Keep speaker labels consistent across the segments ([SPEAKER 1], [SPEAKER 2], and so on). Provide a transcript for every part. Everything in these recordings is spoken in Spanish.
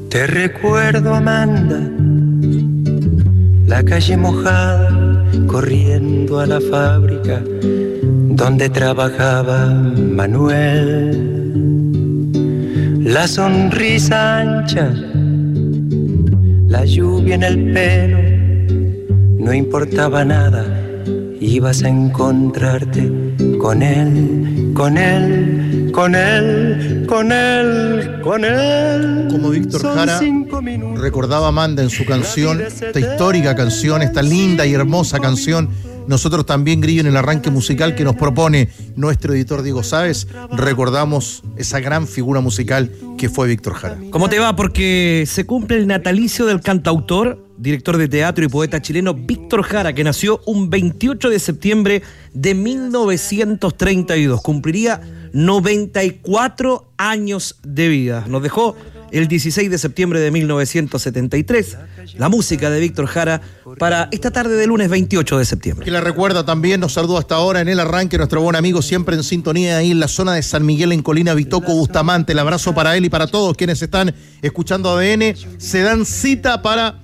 [SPEAKER 1] Te recuerdo, Amanda, la calle mojada, corriendo a la fábrica donde trabajaba Manuel. La sonrisa ancha, la lluvia en el pelo, no importaba nada, ibas a encontrarte con él, con él, con él, con él, con él.
[SPEAKER 2] Como Víctor Jara recordaba Amanda en su canción, esta histórica canción, esta linda y hermosa canción, nosotros también, Grillo, en el arranque musical que nos propone nuestro editor Diego Sáez, recordamos esa gran figura musical que fue Víctor Jara.
[SPEAKER 3] ¿Cómo te va? Porque se cumple el natalicio del cantautor, director de teatro y poeta chileno Víctor Jara, que nació un 28 de septiembre de 1932. Cumpliría 94 años de vida. Nos dejó el 16 de septiembre de 1973. La música de Víctor Jara para esta tarde de lunes 28 de septiembre.
[SPEAKER 2] Que la recuerda también, nos saluda hasta ahora en el arranque nuestro buen amigo, siempre en sintonía ahí en la zona de San Miguel, en Colina, Vitoco Bustamante. El abrazo para él y para todos quienes están escuchando ADN. Se dan cita para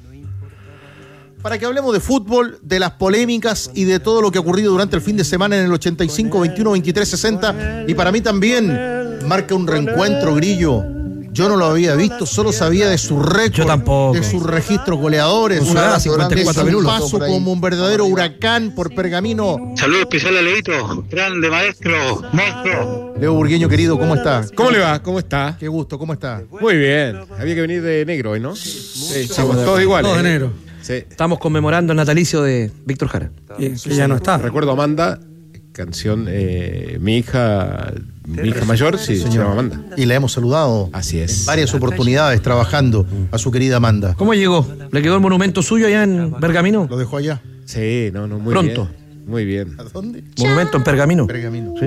[SPEAKER 2] que hablemos de fútbol, de las polémicas y de todo lo que ha ocurrido durante el fin de semana en el 85, 21, 23, 60. Y para mí también marca un reencuentro, Grillo. Yo no lo había visto, solo sabía de su récord.
[SPEAKER 3] Yo tampoco.
[SPEAKER 2] De sus registros goleadores, de su paso como un verdadero huracán por Pergamino.
[SPEAKER 4] Saludos especial a Leito, grande maestro, monstruo.
[SPEAKER 2] Leo Burgueño, querido, ¿cómo está?
[SPEAKER 5] ¿Cómo le va? ¿Cómo está?
[SPEAKER 2] Qué gusto, ¿cómo está?
[SPEAKER 5] Muy bien. Había que venir de negro hoy, ¿no? Sí, estamos todos iguales.
[SPEAKER 3] Todos de negro.
[SPEAKER 5] Sí.
[SPEAKER 3] Estamos conmemorando el natalicio de Víctor Jara.
[SPEAKER 5] Que ya no está. Recuerdo a Amanda, canción, mi hija mayor, sí, se llama Amanda.
[SPEAKER 2] Y la hemos saludado.
[SPEAKER 5] Así es.
[SPEAKER 2] En varias oportunidades trabajando a su querida Amanda.
[SPEAKER 3] ¿Cómo llegó? ¿Le quedó el monumento suyo allá en Pergamino?
[SPEAKER 2] ¿Lo dejó allá?
[SPEAKER 5] Sí, no, muy
[SPEAKER 3] pronto.
[SPEAKER 5] Bien. Muy bien.
[SPEAKER 2] ¿A dónde?
[SPEAKER 3] Monumento en Pergamino.
[SPEAKER 2] Pergamino.
[SPEAKER 3] Sí.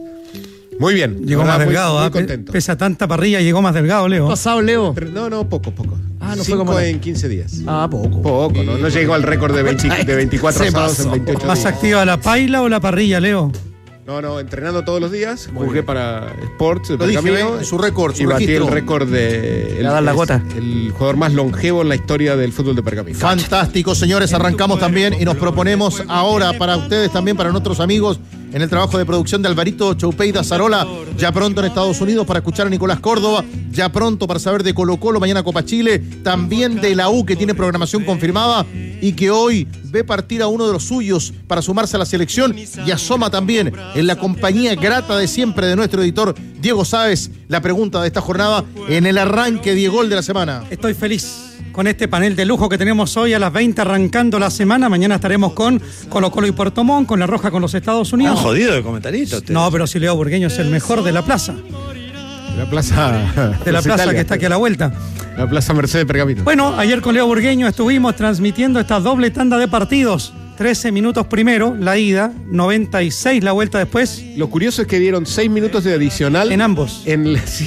[SPEAKER 5] Muy bien.
[SPEAKER 6] Llegó más delgado,
[SPEAKER 5] muy contento.
[SPEAKER 6] Pese a tanta parrilla, llegó más delgado, Leo.
[SPEAKER 3] ¿Qué pasado, Leo?
[SPEAKER 5] No, poco.
[SPEAKER 3] Ah, no
[SPEAKER 5] 5
[SPEAKER 3] fue como
[SPEAKER 5] en 15 días.
[SPEAKER 3] Ah, poco.
[SPEAKER 5] Poco, ¿no? No llegó al récord de 24 sábados en 28 días.
[SPEAKER 6] ¿Más activa la paila o la parrilla, Leo?
[SPEAKER 5] No, entrenando todos los días. Jugué para Sports,
[SPEAKER 2] lo dije, su récord, su
[SPEAKER 5] y batí
[SPEAKER 2] registro.
[SPEAKER 5] el récord de
[SPEAKER 3] la gota.
[SPEAKER 5] El jugador más longevo en la historia del fútbol de Pergamino.
[SPEAKER 2] Fantástico, señores, arrancamos también y nos proponemos ahora para ustedes también, para nuestros amigos en el trabajo de producción de Alvarito Choupey Zarola, ya pronto en Estados Unidos para escuchar a Nicolás Córdoba, ya pronto para saber de Colo-Colo, mañana Copa Chile, también de la U que tiene programación confirmada y que hoy ve partir a uno de los suyos para sumarse a la selección y asoma también en la compañía grata de siempre de nuestro editor Diego Sáez la pregunta de esta jornada en el arranque Diego de la semana.
[SPEAKER 6] Estoy feliz con este panel de lujo que tenemos hoy a las 20 arrancando la semana. Mañana estaremos con Colo-Colo y Puerto Montt, con La Roja con los Estados Unidos.
[SPEAKER 7] ¿Están jodidos de comentaristas ustedes?
[SPEAKER 6] No, pero si Leo Burgueño es el mejor de la plaza.
[SPEAKER 5] La plaza...
[SPEAKER 6] De la plaza que está aquí a la vuelta.
[SPEAKER 5] La plaza Mercedes Pergamino.
[SPEAKER 6] Bueno, ayer con Leo Burgueño estuvimos transmitiendo esta doble tanda de partidos. 13 minutos primero, la ida, 96 la vuelta después.
[SPEAKER 5] Lo curioso es que dieron 6 minutos de adicional.
[SPEAKER 6] En ambos.
[SPEAKER 5] En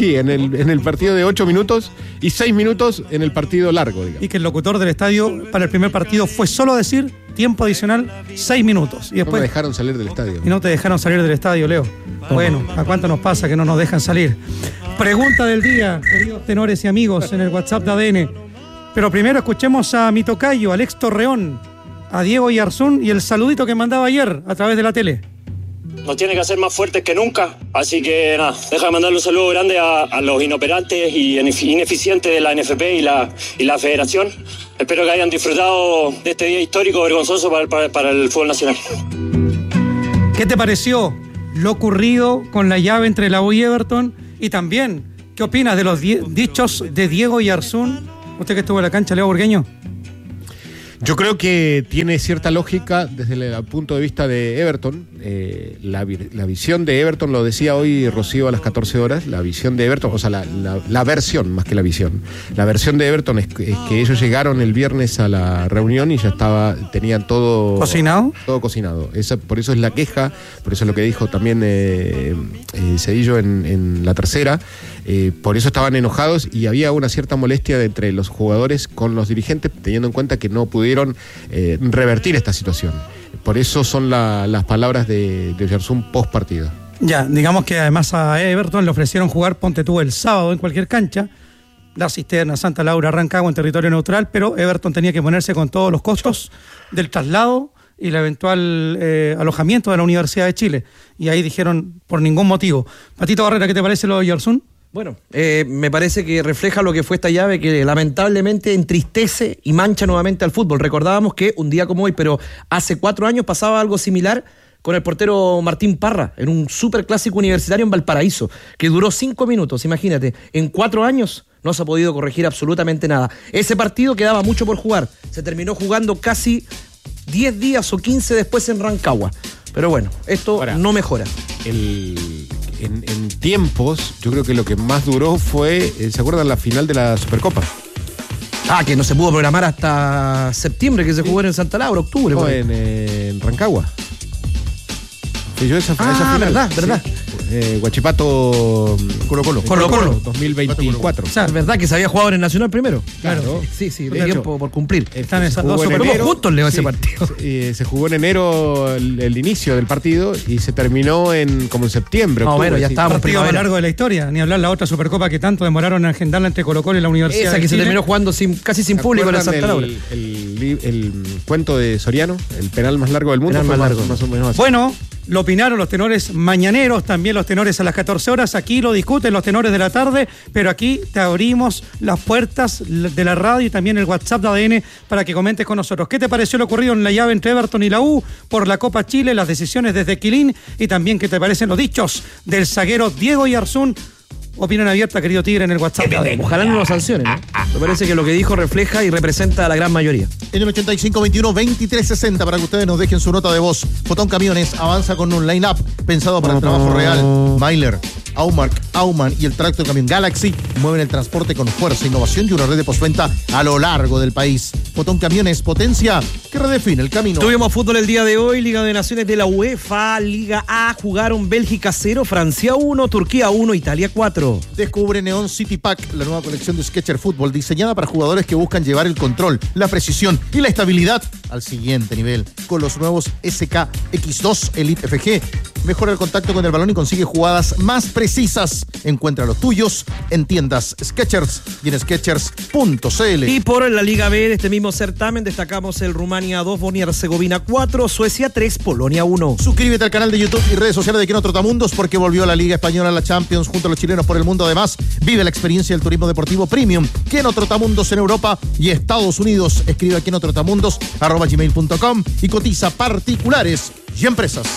[SPEAKER 5] el partido de 8 minutos y 6 minutos en el partido largo, digamos.
[SPEAKER 6] Y que el locutor del estadio para el primer partido fue solo decir tiempo adicional 6 minutos. Y después,
[SPEAKER 5] no me dejaron salir del estadio.
[SPEAKER 6] Y no te dejaron salir del estadio, Leo. Bueno, ¿a cuánto nos pasa que no nos dejan salir? Pregunta del día, queridos tenores y amigos, en el WhatsApp de ADN. Pero primero escuchemos a mi tocayo, Alex Torreón, a Diego Yarzún y el saludito que mandaba ayer a través de la tele.
[SPEAKER 8] Nos tiene que hacer más fuertes que nunca, así que nada, déjame mandarle un saludo grande a los inoperantes y ineficientes de la NFP y la Federación. Espero que hayan disfrutado de este día histórico, vergonzoso para el fútbol nacional.
[SPEAKER 6] ¿Qué te pareció lo ocurrido con la llave entre la U y Everton? Y también, ¿qué opinas de los dichos de Diego Yarzún? Usted que estuvo en la cancha, Leo Burgueño.
[SPEAKER 5] Yo creo que tiene cierta lógica desde el punto de vista de Everton. La visión de Everton, lo decía hoy Rocío a las 14 horas, la visión de Everton, o sea, la versión más que la visión. La versión de Everton es que ellos llegaron el viernes a la reunión y ya tenían todo
[SPEAKER 6] ¿cocinado?
[SPEAKER 5] Todo cocinado. Por eso es la queja, por eso es lo que dijo también Cedillo en la tercera. Por eso estaban enojados y había una cierta molestia entre los jugadores con los dirigentes, teniendo en cuenta que no pudieron revertir esta situación. Por eso son las palabras de Yarzún post partido.
[SPEAKER 6] Ya, digamos que además a Everton le ofrecieron jugar, ponte tú, el sábado en cualquier cancha, La Cisterna, Santa Laura, Rancagua en territorio neutral, pero Everton tenía que ponerse con todos los costos del traslado y el eventual alojamiento de la Universidad de Chile. Y ahí dijeron, por ningún motivo. Patito Barrera, ¿qué te parece lo de Oyarzún?
[SPEAKER 3] Bueno, me parece que refleja lo que fue esta llave que lamentablemente entristece y mancha nuevamente al fútbol. Recordábamos que un día como hoy, pero hace 4 años pasaba algo similar con el portero Martín Parra en un superclásico universitario en Valparaíso, que duró 5 minutos, imagínate. En 4 años no se ha podido corregir absolutamente nada. Ese partido quedaba mucho por jugar. Se terminó jugando casi 10 días o 15 después en Rancagua. Pero bueno, esto ahora no mejora.
[SPEAKER 5] En tiempos, yo creo que lo que más duró fue, ¿se acuerdan la final de la Supercopa?
[SPEAKER 3] Que no se pudo programar hasta septiembre, que se jugó en Santa Laura, octubre.
[SPEAKER 5] No, en Rancagua. Y yo esa final.
[SPEAKER 3] verdad.
[SPEAKER 5] Sí. Guachipato Colo-Colo 2024.
[SPEAKER 3] O sea, es verdad que se había jugado en el Nacional primero.
[SPEAKER 5] Claro.
[SPEAKER 3] Sí, de tiempo por cumplir.
[SPEAKER 6] Están esas
[SPEAKER 5] jugó
[SPEAKER 6] dos
[SPEAKER 5] en
[SPEAKER 6] Supercopas.
[SPEAKER 5] enero,
[SPEAKER 3] juntos, Leo, ese partido.
[SPEAKER 5] Se jugó en enero el inicio del partido y se terminó como en septiembre.
[SPEAKER 3] No,
[SPEAKER 5] octubre,
[SPEAKER 3] bueno, ya
[SPEAKER 5] sí.
[SPEAKER 3] estábamos
[SPEAKER 6] El partido más largo de la historia, ni hablar la otra Supercopa que tanto demoraron en agendarla entre Colo-Colo y la Universidad
[SPEAKER 3] Esa
[SPEAKER 6] de
[SPEAKER 3] que
[SPEAKER 6] Chile.
[SPEAKER 3] se terminó jugando casi sin público en la Santa Laura.
[SPEAKER 5] El cuento de Soriano, el penal más largo del mundo,
[SPEAKER 3] Penal
[SPEAKER 5] fue
[SPEAKER 3] más largo.
[SPEAKER 5] más o menos así.
[SPEAKER 6] Bueno, lo opinaron los tenores mañaneros, también los tenores a las 14 horas. Aquí lo discuten los tenores de la tarde, pero aquí te abrimos las puertas de la radio y también el WhatsApp de ADN para que comentes con nosotros. ¿Qué te pareció lo ocurrido en la llave entre Everton y la U por la Copa Chile, las decisiones desde Quilín y también qué te parecen los dichos del zaguero Diego Oyarzún? Opinión abierta, querido Tigre, en el WhatsApp de ADN.
[SPEAKER 3] Ojalá no lo sancionen, ¿no? Me parece que lo que dijo refleja y representa a la gran mayoría.
[SPEAKER 2] En el 8521-2360 para que ustedes nos dejen su nota de voz. Fotón Camiones avanza con un line-up pensado para el trabajo real. Myler, Aumark, Aumann y el tracto de camión Galaxy mueven el transporte con fuerza, innovación y una red de postventa a lo largo del país. Fotón Camiones, potencia que redefine el camino.
[SPEAKER 3] Tuvimos fútbol el día de hoy, Liga de Naciones de la UEFA, Liga A, jugaron Bélgica 0, Francia 1, Turquía 1, Italia 4.
[SPEAKER 2] Descubre Neon City Pack, la nueva colección de Skechers Fútbol diseñada para jugadores que buscan llevar el control, la precisión y la estabilidad al siguiente nivel. Con los nuevos SK X2 Elite FG, mejora el contacto con el balón y consigue jugadas más precisas. Encuentra los tuyos en tiendas Skechers y en Skechers.cl.
[SPEAKER 3] Y por la Liga B de este mismo certamen destacamos el Rumania 2, Bosnia-Herzegovina 4, Suecia 3, Polonia 1.
[SPEAKER 2] Suscríbete al canal de YouTube y redes sociales de Keno Trotamundos porque volvió la Liga Española a la Champions junto a los chilenos por el mundo. Además, vive la experiencia del turismo deportivo premium. Keno Trotamundos en Europa y Estados Unidos. Escribe a kenotrotamundos@gmail.com y cotiza particulares y empresas.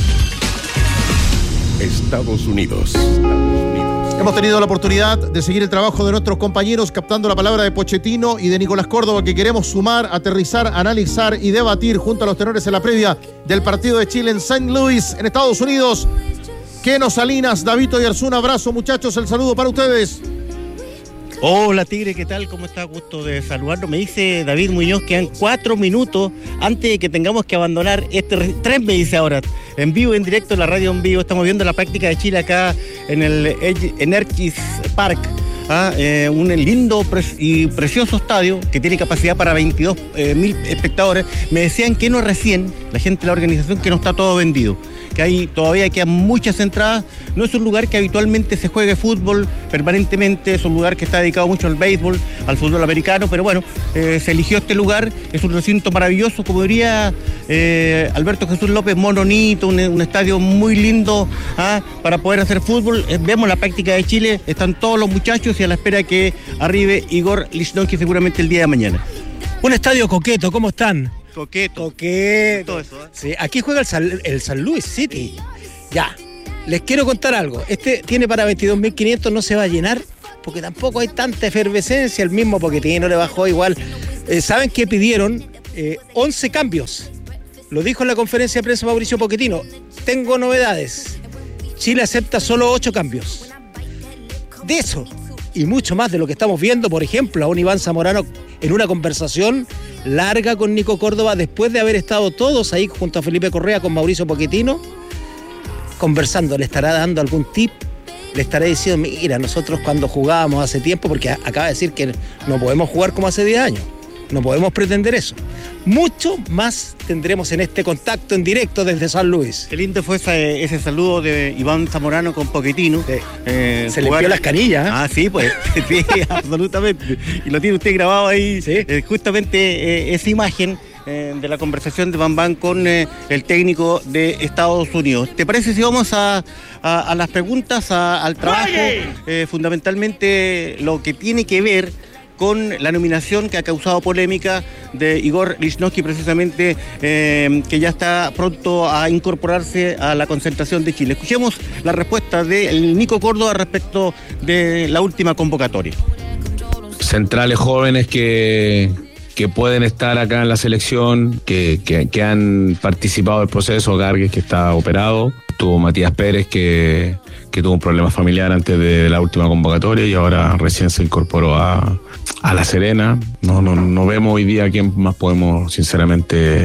[SPEAKER 7] Estados Unidos.
[SPEAKER 2] Hemos tenido la oportunidad de seguir el trabajo de nuestros compañeros captando la palabra de Pochettino y de Nicolás Córdoba, que queremos sumar, aterrizar, analizar y debatir junto a los tenores en la previa del partido de Chile en St. Louis, en Estados Unidos. Keno Salinas, David Oyarzún, abrazo muchachos, el saludo para ustedes.
[SPEAKER 9] Hola Tigre, ¿qué tal? ¿Cómo está? Gusto de saludarlo. Me dice David Muñoz que quedan 4 minutos antes de que tengamos que abandonar este 3, me dice ahora. En vivo, en directo, en la radio en vivo. Estamos viendo la práctica de Chile acá en el Energies Park. Un lindo y precioso estadio que tiene capacidad para 22.000 espectadores. Me decían que no recién, la gente de la organización, que no está todo vendido, que todavía quedan muchas entradas. No es un lugar que habitualmente se juegue fútbol permanentemente, es un lugar que está dedicado mucho al béisbol, al fútbol americano, pero bueno, se eligió este lugar, es un recinto maravilloso, como diría Alberto Jesús López, mononito, un estadio muy lindo para poder hacer fútbol. Vemos la práctica de Chile, están todos los muchachos y a la espera que arribe Igor Lichnowsky seguramente el día de mañana.
[SPEAKER 10] Un estadio coqueto, ¿cómo están?
[SPEAKER 9] Coqueto.
[SPEAKER 10] Todo eso, Sí, aquí juega el San Luis City. Ya, les quiero contar algo. Este tiene para 22.500, no se va a llenar porque tampoco hay tanta efervescencia. El mismo Pochettino le bajó igual. ¿Saben qué pidieron? 11 cambios. Lo dijo en la conferencia de prensa Mauricio Pochettino. Tengo novedades. Chile acepta solo 8 cambios. De eso y mucho más de lo que estamos viendo, por ejemplo, a un Iván Zamorano en una conversación larga con Nico Córdoba después de haber estado todos ahí junto a Felipe Correa con Mauricio Pochettino conversando. ¿Le estará dando algún tip? ¿Le estará diciendo, mira, nosotros cuando jugábamos hace tiempo, porque acaba de decir que no podemos jugar como hace 10 años? No podemos pretender eso. Mucho más tendremos en este contacto en directo desde San Luis.
[SPEAKER 9] Qué lindo fue ese saludo de Iván Zamorano con Pochettino.
[SPEAKER 10] Sí. Se limpió las canillas.
[SPEAKER 9] Ah, sí, pues. Sí, absolutamente. Y lo tiene usted grabado ahí.
[SPEAKER 10] Sí.
[SPEAKER 9] Justamente esa imagen de la conversación de Bambán con el técnico de Estados Unidos. ¿Te parece si vamos a las preguntas, al trabajo? Fundamentalmente lo que tiene que ver con la nominación que ha causado polémica de Igor Lichnowsky, precisamente, que ya está pronto a incorporarse a la concentración de Chile. Escuchemos la respuesta de Nico Córdoba respecto de la última convocatoria.
[SPEAKER 7] Centrales jóvenes que pueden estar acá en la selección, que han participado del proceso. Gargues, que está operado, tuvo Matías Pérez, que tuvo un problema familiar antes de la última convocatoria y ahora recién se incorporó a La Serena. No vemos hoy día a quién más podemos sinceramente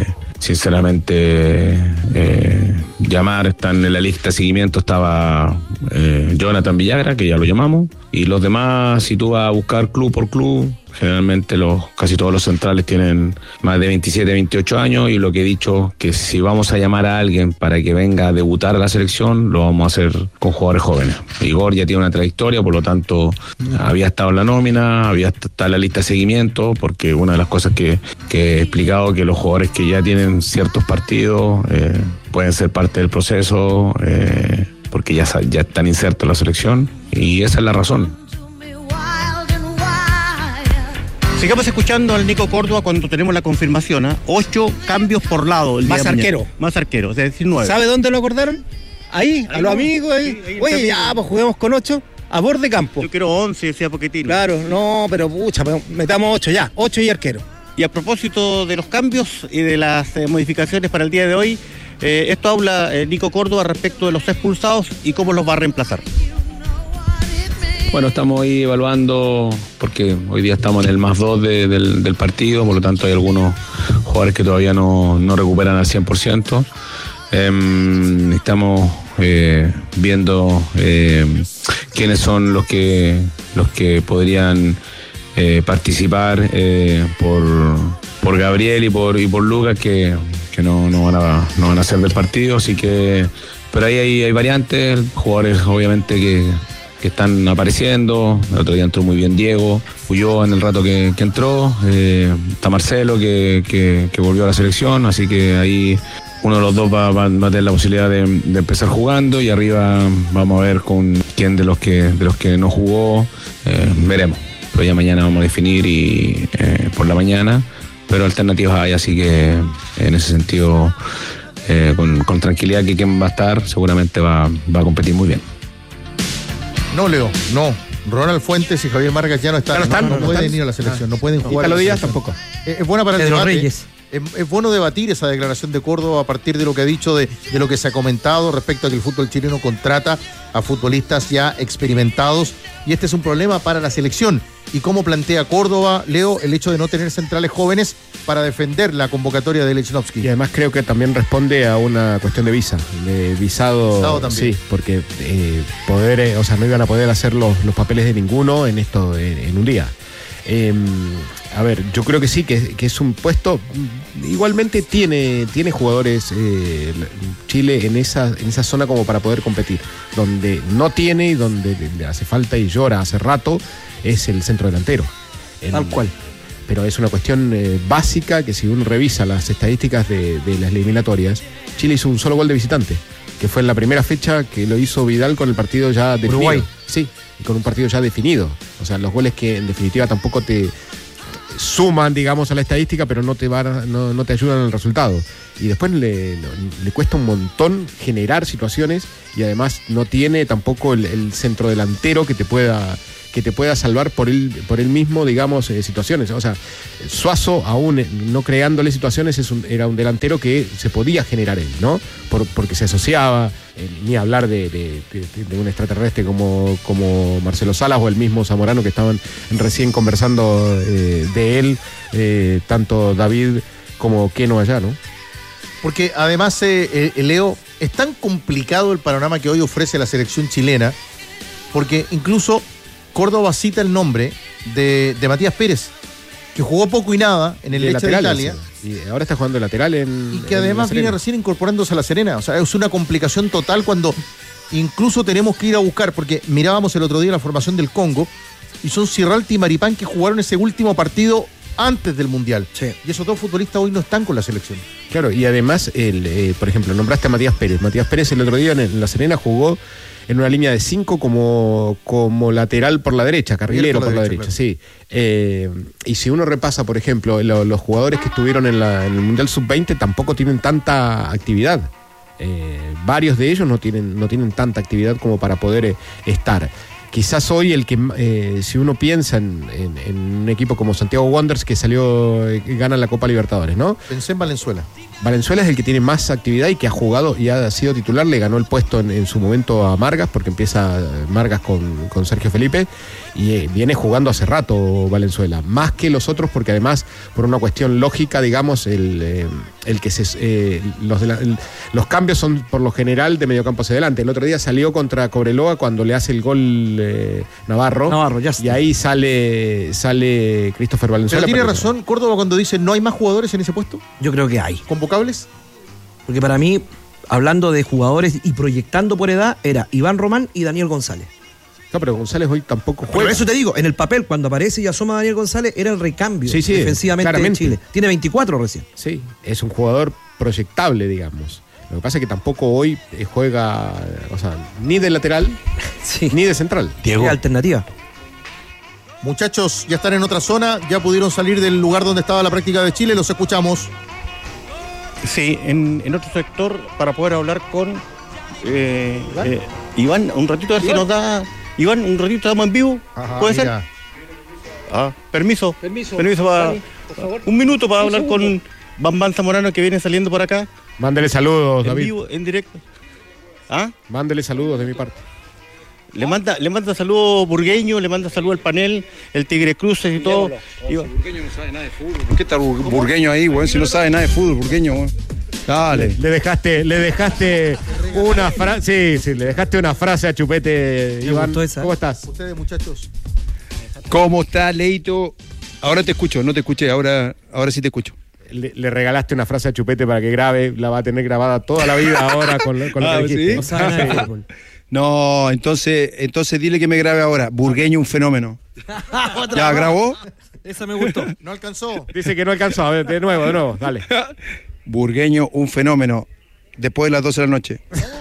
[SPEAKER 7] llamar. Están en la lista de seguimiento, estaba Jonathan Villagra, que ya lo llamamos, y los demás, si tú vas a buscar club por club, generalmente casi todos los centrales tienen más de 27, 28 años, y lo que he dicho, que si vamos a llamar a alguien para que venga a debutar a la selección, lo vamos a hacer con jugadores jóvenes. Igor ya tiene una trayectoria, por lo tanto había estado en la nómina, había estado en la lista de seguimiento, porque una de las cosas que he explicado, que los jugadores que ya tienen ciertos partidos pueden ser parte del proceso, porque ya están insertos en la selección, y esa es la razón.
[SPEAKER 9] Sigamos escuchando al Nico Córdoba cuando tenemos la confirmación. 8 cambios por lado.
[SPEAKER 10] Más arquero.
[SPEAKER 9] Más arquero, es decir, 9.
[SPEAKER 10] ¿Sabe dónde lo acordaron? Ahí a los amigos. Ahí. Oye, ya, pues juguemos con 8 a borde campo.
[SPEAKER 9] Yo quiero 11, decía Pochettino.
[SPEAKER 10] Claro, no, pero pucha, metamos 8 ya. 8 y arquero.
[SPEAKER 9] Y a propósito de los cambios y de las modificaciones para el día de hoy, esto habla Nico Córdoba respecto de los expulsados y cómo los va a reemplazar.
[SPEAKER 7] Bueno, estamos ahí evaluando, porque hoy día estamos en el +2 del partido, por lo tanto hay algunos jugadores que todavía no recuperan al 100%. Estamos viendo quiénes son los que podrían participar por Gabriel y por Lucas, que no van a ser del partido, así que, pero ahí hay variantes, jugadores obviamente que están apareciendo. El otro día entró muy bien Diego Ulloa en el rato que entró, está Marcelo que volvió a la selección, así que ahí uno de los dos va a tener la posibilidad de empezar jugando, y arriba vamos a ver con quién de los que no jugó, veremos, pero ya mañana vamos a definir y por la mañana, pero alternativas hay, así que en ese sentido con tranquilidad que quien va a estar seguramente va a competir muy bien.
[SPEAKER 2] No, Leo, no. Ronald Fuentes y Javier Vargas ya no están. No pueden ir a la selección, no pueden jugar.
[SPEAKER 5] Y Carlos Díaz tampoco.
[SPEAKER 2] Es buena para el
[SPEAKER 3] Pedro
[SPEAKER 2] debate.
[SPEAKER 3] Reyes.
[SPEAKER 2] Es bueno debatir esa declaración de Córdoba a partir de lo que ha dicho, de lo que se ha comentado respecto a que el fútbol chileno contrata a futbolistas ya experimentados, y este es un problema para la selección. Y cómo plantea Córdoba, Leo, el hecho de no tener centrales jóvenes para defender la convocatoria de Lichnowsky.
[SPEAKER 5] Y además creo que también responde a una cuestión de visa, de visado también. Sí, porque no iban a poder hacer los papeles de ninguno en un día. A ver, yo creo que sí, que es un puesto, igualmente tiene jugadores Chile en esa zona como para poder competir. Donde no tiene y donde le hace falta y llora hace rato es el centro delantero.
[SPEAKER 10] Tal cual.
[SPEAKER 5] Pero es una cuestión básica que, si uno revisa las estadísticas de las eliminatorias, Chile hizo un solo gol de visitante, que fue en la primera fecha que lo hizo Vidal con el partido ya definido.
[SPEAKER 2] Uruguay.
[SPEAKER 5] Sí, y con un partido ya definido. O sea, los goles que en definitiva tampoco te suman, digamos, a la estadística, pero no te ayudan al resultado. Y después le cuesta un montón generar situaciones, y además no tiene tampoco el centro delantero que te pueda salvar por él mismo, digamos, situaciones. O sea, Suazo, aún no creándole situaciones, era un delantero que se podía generar él, ¿no? Porque se asociaba, ni hablar de un extraterrestre como Marcelo Salas o el mismo Zamorano, que estaban recién conversando de él, tanto David como Keno allá, ¿no?
[SPEAKER 2] Porque además, Leo, es tan complicado el panorama que hoy ofrece la selección chilena, porque incluso Córdoba cita el nombre de Matías Pérez, que jugó poco y nada en el Lecce de Italia.
[SPEAKER 5] Sí. Y ahora está jugando lateral
[SPEAKER 2] y que además viene recién incorporándose a La Serena. O sea, es una complicación total cuando incluso tenemos que ir a buscar, porque mirábamos el otro día la formación del Congo, y son Cirralti y Maripán que jugaron ese último partido antes del Mundial.
[SPEAKER 3] Sí.
[SPEAKER 2] Y esos dos futbolistas hoy no están con la selección.
[SPEAKER 5] Claro, y además, por ejemplo, nombraste a Matías Pérez. Matías Pérez el otro día en La Serena jugó en una línea de 5 como lateral por la derecha, carrilero por la derecha, claro. Sí. Y si uno repasa, por ejemplo, los jugadores que estuvieron en el Mundial Sub-20 tampoco tienen tanta actividad. Varios de ellos no tienen tanta actividad como para poder estar. Quizás hoy el que, si uno piensa en un equipo como Santiago Wanderers que gana la Copa Libertadores, ¿no?
[SPEAKER 2] Pensé en Valenzuela.
[SPEAKER 5] Valenzuela es el que tiene más actividad y que ha jugado y ha sido titular, le ganó el puesto en su momento a Margas, porque empieza Margas con Sergio Felipe, y viene jugando hace rato Valenzuela, más que los otros, porque además, por una cuestión lógica, digamos, los cambios son por lo general de mediocampo hacia adelante. El otro día salió contra Cobreloa cuando le hace el gol Navarro, ya está. Y ahí sale Christopher Valenzuela.
[SPEAKER 2] Pero tiene razón Córdoba cuando dice no hay más jugadores en ese puesto.
[SPEAKER 3] Yo creo que hay.
[SPEAKER 2] ¿Convocables?
[SPEAKER 3] Porque para mí, hablando de jugadores y proyectando por edad, era Iván Román y Daniel González.
[SPEAKER 5] No, pero González hoy tampoco juega.
[SPEAKER 3] Por eso te digo, en el papel, cuando aparece y asoma Daniel González, era el recambio defensivamente
[SPEAKER 5] claramente.
[SPEAKER 3] En Chile. Tiene 24 recién.
[SPEAKER 5] Sí, es un jugador proyectable, digamos. Lo que pasa es que tampoco hoy juega, o sea, ni de lateral, ni de central.
[SPEAKER 3] Diego. ¿Qué alternativa?
[SPEAKER 2] Muchachos, ya están en otra zona, ya pudieron salir del lugar donde estaba la práctica de Chile, los escuchamos.
[SPEAKER 9] Sí, en otro sector para poder hablar con Iván, un ratito a ver si nos da. Iván, un ratito estamos en vivo.
[SPEAKER 2] Ajá,
[SPEAKER 9] ¿puede
[SPEAKER 2] mira.
[SPEAKER 9] ser? Permiso para un minuto para hablar con Bambán Zamorano que viene saliendo por acá.
[SPEAKER 5] Mándele saludos,
[SPEAKER 9] en
[SPEAKER 5] David.
[SPEAKER 9] Vivo, en directo.
[SPEAKER 5] Mándele saludos de mi parte.
[SPEAKER 9] Le manda saludos Burgueño, le manda saludos al panel, el Tigre Cruces y todo.
[SPEAKER 11] Burgueño no sabe nada de fútbol. ¿Por qué está Burgueño ahí, weón? Si no sabe nada de fútbol, Burgueño, weón. Dale.
[SPEAKER 5] Le dejaste una frase. Sí, le dejaste una frase a Chupete, Iván. ¿Cómo estás?
[SPEAKER 2] Ustedes, muchachos.
[SPEAKER 11] ¿Cómo está, Leito? Ahora te escucho, no te escuché, ahora sí te escucho.
[SPEAKER 5] Le regalaste una frase a Chupete para que grabe, la va a tener grabada toda la vida ahora con lo que dijiste.
[SPEAKER 11] ¿Sí?
[SPEAKER 3] No sabe nada de fútbol.
[SPEAKER 11] No, entonces dile que me grabe ahora. Burgueño, un fenómeno. ¿Ya grabó?
[SPEAKER 3] Esa me gustó.
[SPEAKER 2] No alcanzó.
[SPEAKER 5] Dice que no alcanzó. A ver, de nuevo, dale.
[SPEAKER 11] Burgueño, un fenómeno. Después de las 12 de la noche.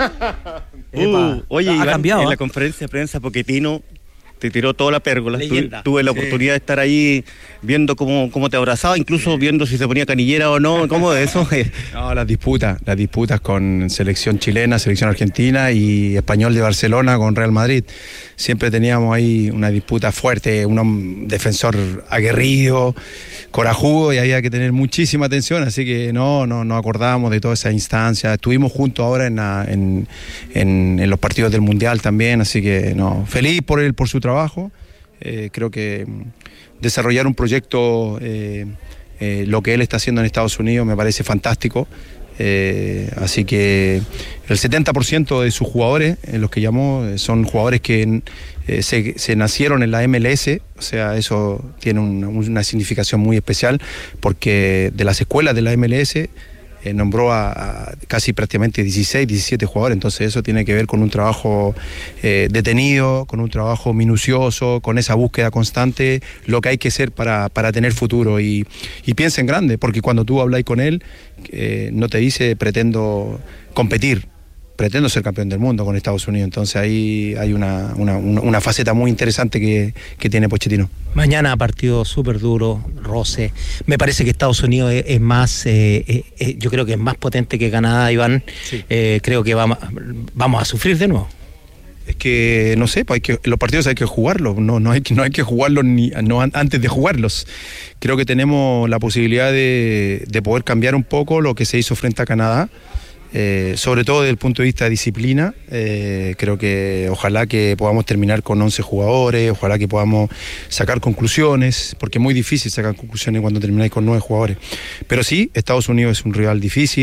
[SPEAKER 9] Oye,
[SPEAKER 3] ha
[SPEAKER 9] Iván,
[SPEAKER 3] cambiado,
[SPEAKER 9] en la conferencia de prensa Pochettino te tiró toda la pérgola.
[SPEAKER 10] Leyenda.
[SPEAKER 9] Tuve la oportunidad de estar ahí viendo cómo te abrazaba, incluso viendo si se ponía canillera o no. ¿Cómo de eso?
[SPEAKER 11] No, las disputas con selección chilena, selección argentina y Español de Barcelona con Real Madrid. Siempre teníamos ahí una disputa fuerte, un defensor aguerrido, corajudo, y había que tener muchísima atención, así que no acordábamos de toda esa instancia. Estuvimos juntos ahora en los partidos del Mundial también, así que feliz por su trabajo. Creo que desarrollar un proyecto, lo que él está haciendo en Estados Unidos, me parece fantástico. Así que el 70% de sus jugadores, los que llamó, son jugadores que se nacieron en la MLS, o sea, eso tiene una significación muy especial, porque de las escuelas de la MLS nombró a casi prácticamente 16, 17 jugadores, entonces eso tiene que ver con un trabajo detenido, con un trabajo minucioso, con esa búsqueda constante, lo que hay que hacer para tener futuro, y piensa en grande, porque cuando tú hablas con él, no te dice pretendo competir, pretendo ser campeón del mundo con Estados Unidos, entonces ahí hay una faceta muy interesante que tiene Pochettino.
[SPEAKER 10] Mañana partido súper duro, roce. Me parece que Estados Unidos es más, yo creo que es más potente que Canadá, Iván. Sí. Creo que vamos a sufrir de nuevo.
[SPEAKER 11] Es que, no sé, los partidos hay que jugarlos, no hay que jugarlos antes de jugarlos. Creo que tenemos la posibilidad de poder cambiar un poco lo que se hizo frente a Canadá. Sobre todo desde el punto de vista de disciplina, creo que ojalá que podamos terminar con 11 jugadores, ojalá que podamos sacar conclusiones, porque es muy difícil sacar conclusiones cuando termináis con 9 jugadores. Pero sí, Estados Unidos es un rival difícil,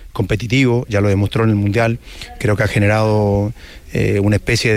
[SPEAKER 11] competitivo, ya lo demostró en el Mundial. Creo que ha generado una especie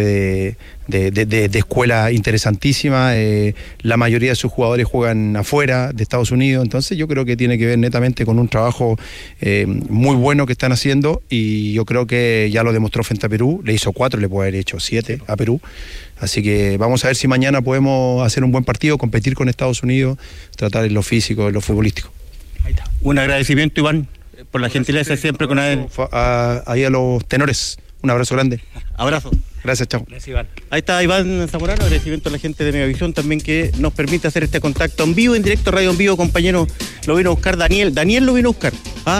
[SPEAKER 11] de escuela interesantísima. La mayoría de sus jugadores juegan afuera de Estados Unidos, entonces yo creo que tiene que ver netamente con un trabajo muy bueno que están haciendo, y yo creo que ya lo demostró frente a Perú. Le hizo 4, le puede haber hecho 7 a Perú. Así que vamos a ver si mañana podemos hacer un buen partido, competir con Estados Unidos, tratar en lo físico, en lo futbolístico.
[SPEAKER 9] Ahí está. Un agradecimiento, Iván, por la gentileza siempre con él.
[SPEAKER 11] Ahí a los tenores, un abrazo grande.
[SPEAKER 9] Abrazo.
[SPEAKER 11] Gracias, chao.
[SPEAKER 9] Gracias, Iván. Ahí está Iván Zamorano, agradecimiento a la gente de Megavisión también que nos permite hacer este contacto en vivo, en directo, radio en vivo, compañero. Lo vino a buscar Daniel. Daniel lo vino a buscar.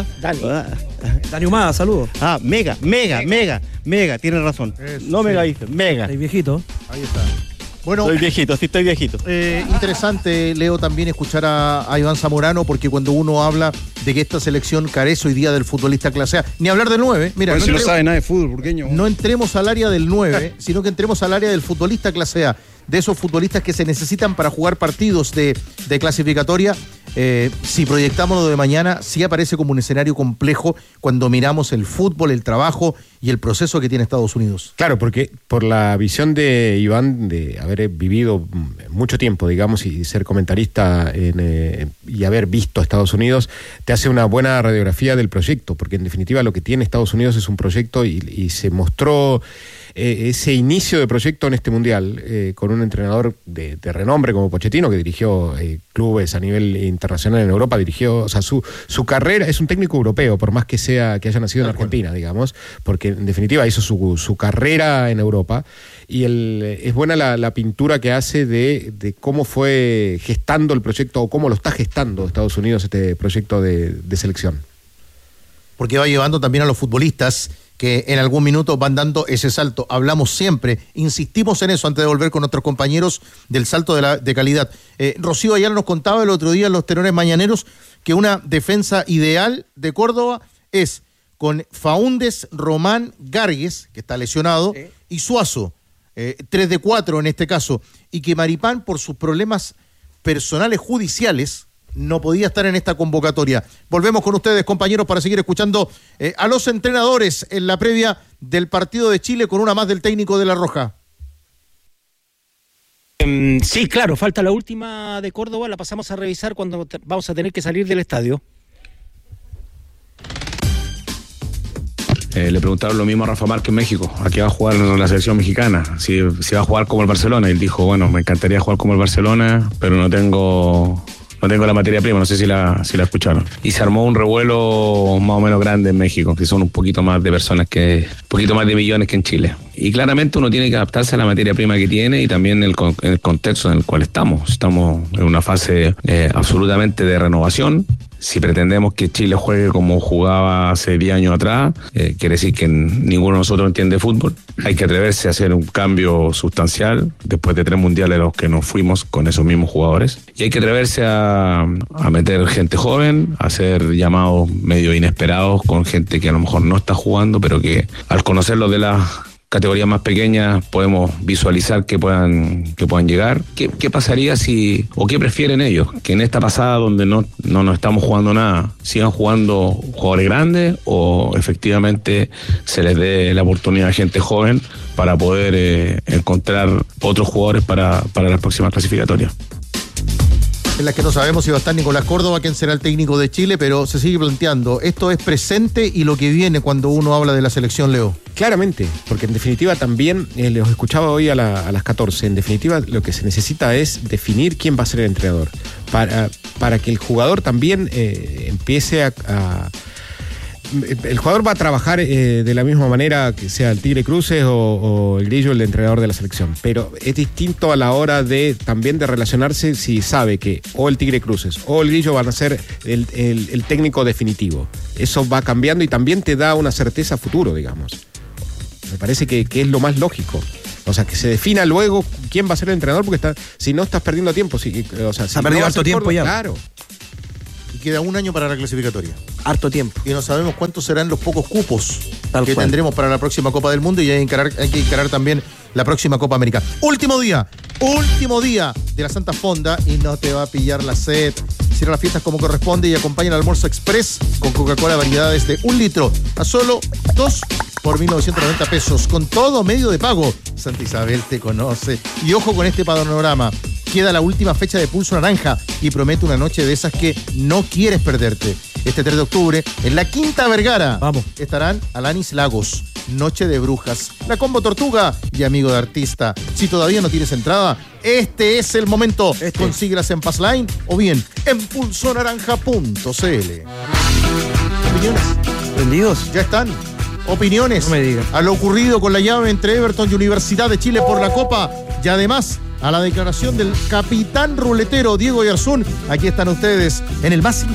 [SPEAKER 3] Dani Humada, saludos.
[SPEAKER 9] Mega, tiene razón.
[SPEAKER 2] Eso,
[SPEAKER 9] no
[SPEAKER 2] sí.
[SPEAKER 9] Mega dice, Mega.
[SPEAKER 3] Ahí viejito.
[SPEAKER 2] Ahí está. Bueno,
[SPEAKER 9] Estoy viejito, sí estoy viejito.
[SPEAKER 2] Interesante, Leo, también escuchar a Iván Zamorano, porque cuando uno habla de que esta selección carece hoy día del futbolista clase A, ni hablar del 9, mira,
[SPEAKER 11] si no sabe nada de fútbol, burgueño.
[SPEAKER 2] No entremos al área del 9, sino que entremos al área del futbolista clase A, de esos futbolistas que se necesitan para jugar partidos de clasificatoria. Si proyectamos lo de mañana, sí aparece como un escenario complejo cuando miramos el fútbol, el trabajo y el proceso que tiene Estados Unidos.
[SPEAKER 5] Claro, porque por la visión de Iván de haber vivido mucho tiempo, digamos, y ser comentarista y haber visto a Estados Unidos, te hace una buena radiografía del proyecto, porque en definitiva lo que tiene Estados Unidos es un proyecto y se mostró ese inicio de proyecto en este Mundial con un entrenador de renombre como Pochettino, que dirigió clubes a nivel internacional en Europa, dirigió, o sea, su carrera, es un técnico europeo, por más que haya nacido en Argentina, digamos, porque en definitiva hizo su carrera en Europa, y es buena la pintura que hace de cómo fue gestando el proyecto, o cómo lo está gestando Estados Unidos este proyecto de selección.
[SPEAKER 2] Porque va llevando también a los futbolistas que en algún minuto van dando ese salto. Hablamos siempre, insistimos en eso antes de volver con nuestros compañeros del salto de calidad. Rocío Ayala nos contaba el otro día en los tenores mañaneros que una defensa ideal de Córdoba es con Faúndez, Román, Gargues, que está lesionado, y Suazo, 3 de 4 en este caso, y que Maripán, por sus problemas personales judiciales, no podía estar en esta convocatoria. Volvemos con ustedes, compañeros, para seguir escuchando a los entrenadores en la previa del partido de Chile, con una más del técnico de La Roja.
[SPEAKER 10] Sí, claro, falta la última de Córdoba, la pasamos a revisar cuando vamos a tener que salir del estadio.
[SPEAKER 7] Le preguntaron lo mismo a Rafa Márquez en México, ¿a qué va a jugar la selección mexicana? Si va a jugar como el Barcelona. Y él dijo, bueno, me encantaría jugar como el Barcelona, pero no tengo la materia prima, no sé si la escucharon. Y se armó un revuelo más o menos grande en México, que son un poquito más de personas, un poquito más de millones que en Chile. Y claramente uno tiene que adaptarse a la materia prima que tiene y también el contexto en el cual estamos. Estamos en una fase absolutamente de renovación. Si pretendemos que Chile juegue como jugaba hace 10 años atrás, quiere decir que ninguno de nosotros entiende fútbol. Hay que atreverse a hacer un cambio sustancial después de 3 mundiales a los que nos fuimos con esos mismos jugadores. Y hay que atreverse a meter gente joven, a hacer llamados medio inesperados con gente que a lo mejor no está jugando, pero que al conocerlos de las categorías más pequeñas podemos visualizar que puedan llegar. ¿Qué pasaría o qué prefieren ellos? Que en esta pasada donde no nos estamos jugando nada, sigan jugando jugadores grandes, o efectivamente se les dé la oportunidad a gente joven para poder encontrar otros jugadores para las próximas clasificatorias.
[SPEAKER 2] En las que no sabemos si va a estar Nicolás Córdoba, quién será el técnico de Chile, pero se sigue planteando. Esto es presente y lo que viene cuando uno habla de la selección, Leo.
[SPEAKER 5] Claramente, porque en definitiva también, los escuchaba hoy a las 14, en definitiva lo que se necesita es definir quién va a ser el entrenador, para que el jugador también empiece el jugador va a trabajar de la misma manera que sea el Tigre Cruces o el Grillo, el entrenador de la selección, pero es distinto a la hora también de relacionarse si sabe que o el Tigre Cruces o el Grillo van a ser el técnico definitivo. Eso va cambiando y también te da una certeza a futuro, digamos. Me parece que es lo más lógico. O sea, que se defina luego quién va a ser el entrenador, porque si no estás perdiendo tiempo. Se
[SPEAKER 3] ha perdido harto tiempo ya.
[SPEAKER 2] Claro. Y queda 1 año para la clasificatoria.
[SPEAKER 3] Harto tiempo.
[SPEAKER 2] Y no sabemos cuántos serán los pocos cupos que tendremos para la próxima Copa del Mundo, y hay que encarar también la próxima Copa América. Último día de la Santa Fonda, y no te va a pillar la sed. Ir a las fiestas como corresponde y acompaña el almuerzo express con Coca-Cola variedades de 1 litro a solo 2 por 1.990 pesos, con todo medio de pago. Santa Isabel te conoce. Y ojo con este panorama. Queda la última fecha de Pulso Naranja y promete una noche de esas que no quieres perderte. Este 3 de octubre, en la Quinta Vergara, estarán Alanis Lagos, Noche de Brujas, La Combo Tortuga y Amigo de Artista. Si todavía no tienes entrada, este es el momento. Consíguelas en Passline o bien en pulsonaranja.cl. ¿Opiniones?
[SPEAKER 3] ¿Vendidos?
[SPEAKER 2] Ya están. Opiniones.
[SPEAKER 3] No me digas.
[SPEAKER 2] A lo ocurrido con la llave entre Everton y Universidad de Chile por la Copa y además a la declaración del capitán ruletero Diego Oyarzún. Aquí están ustedes en el más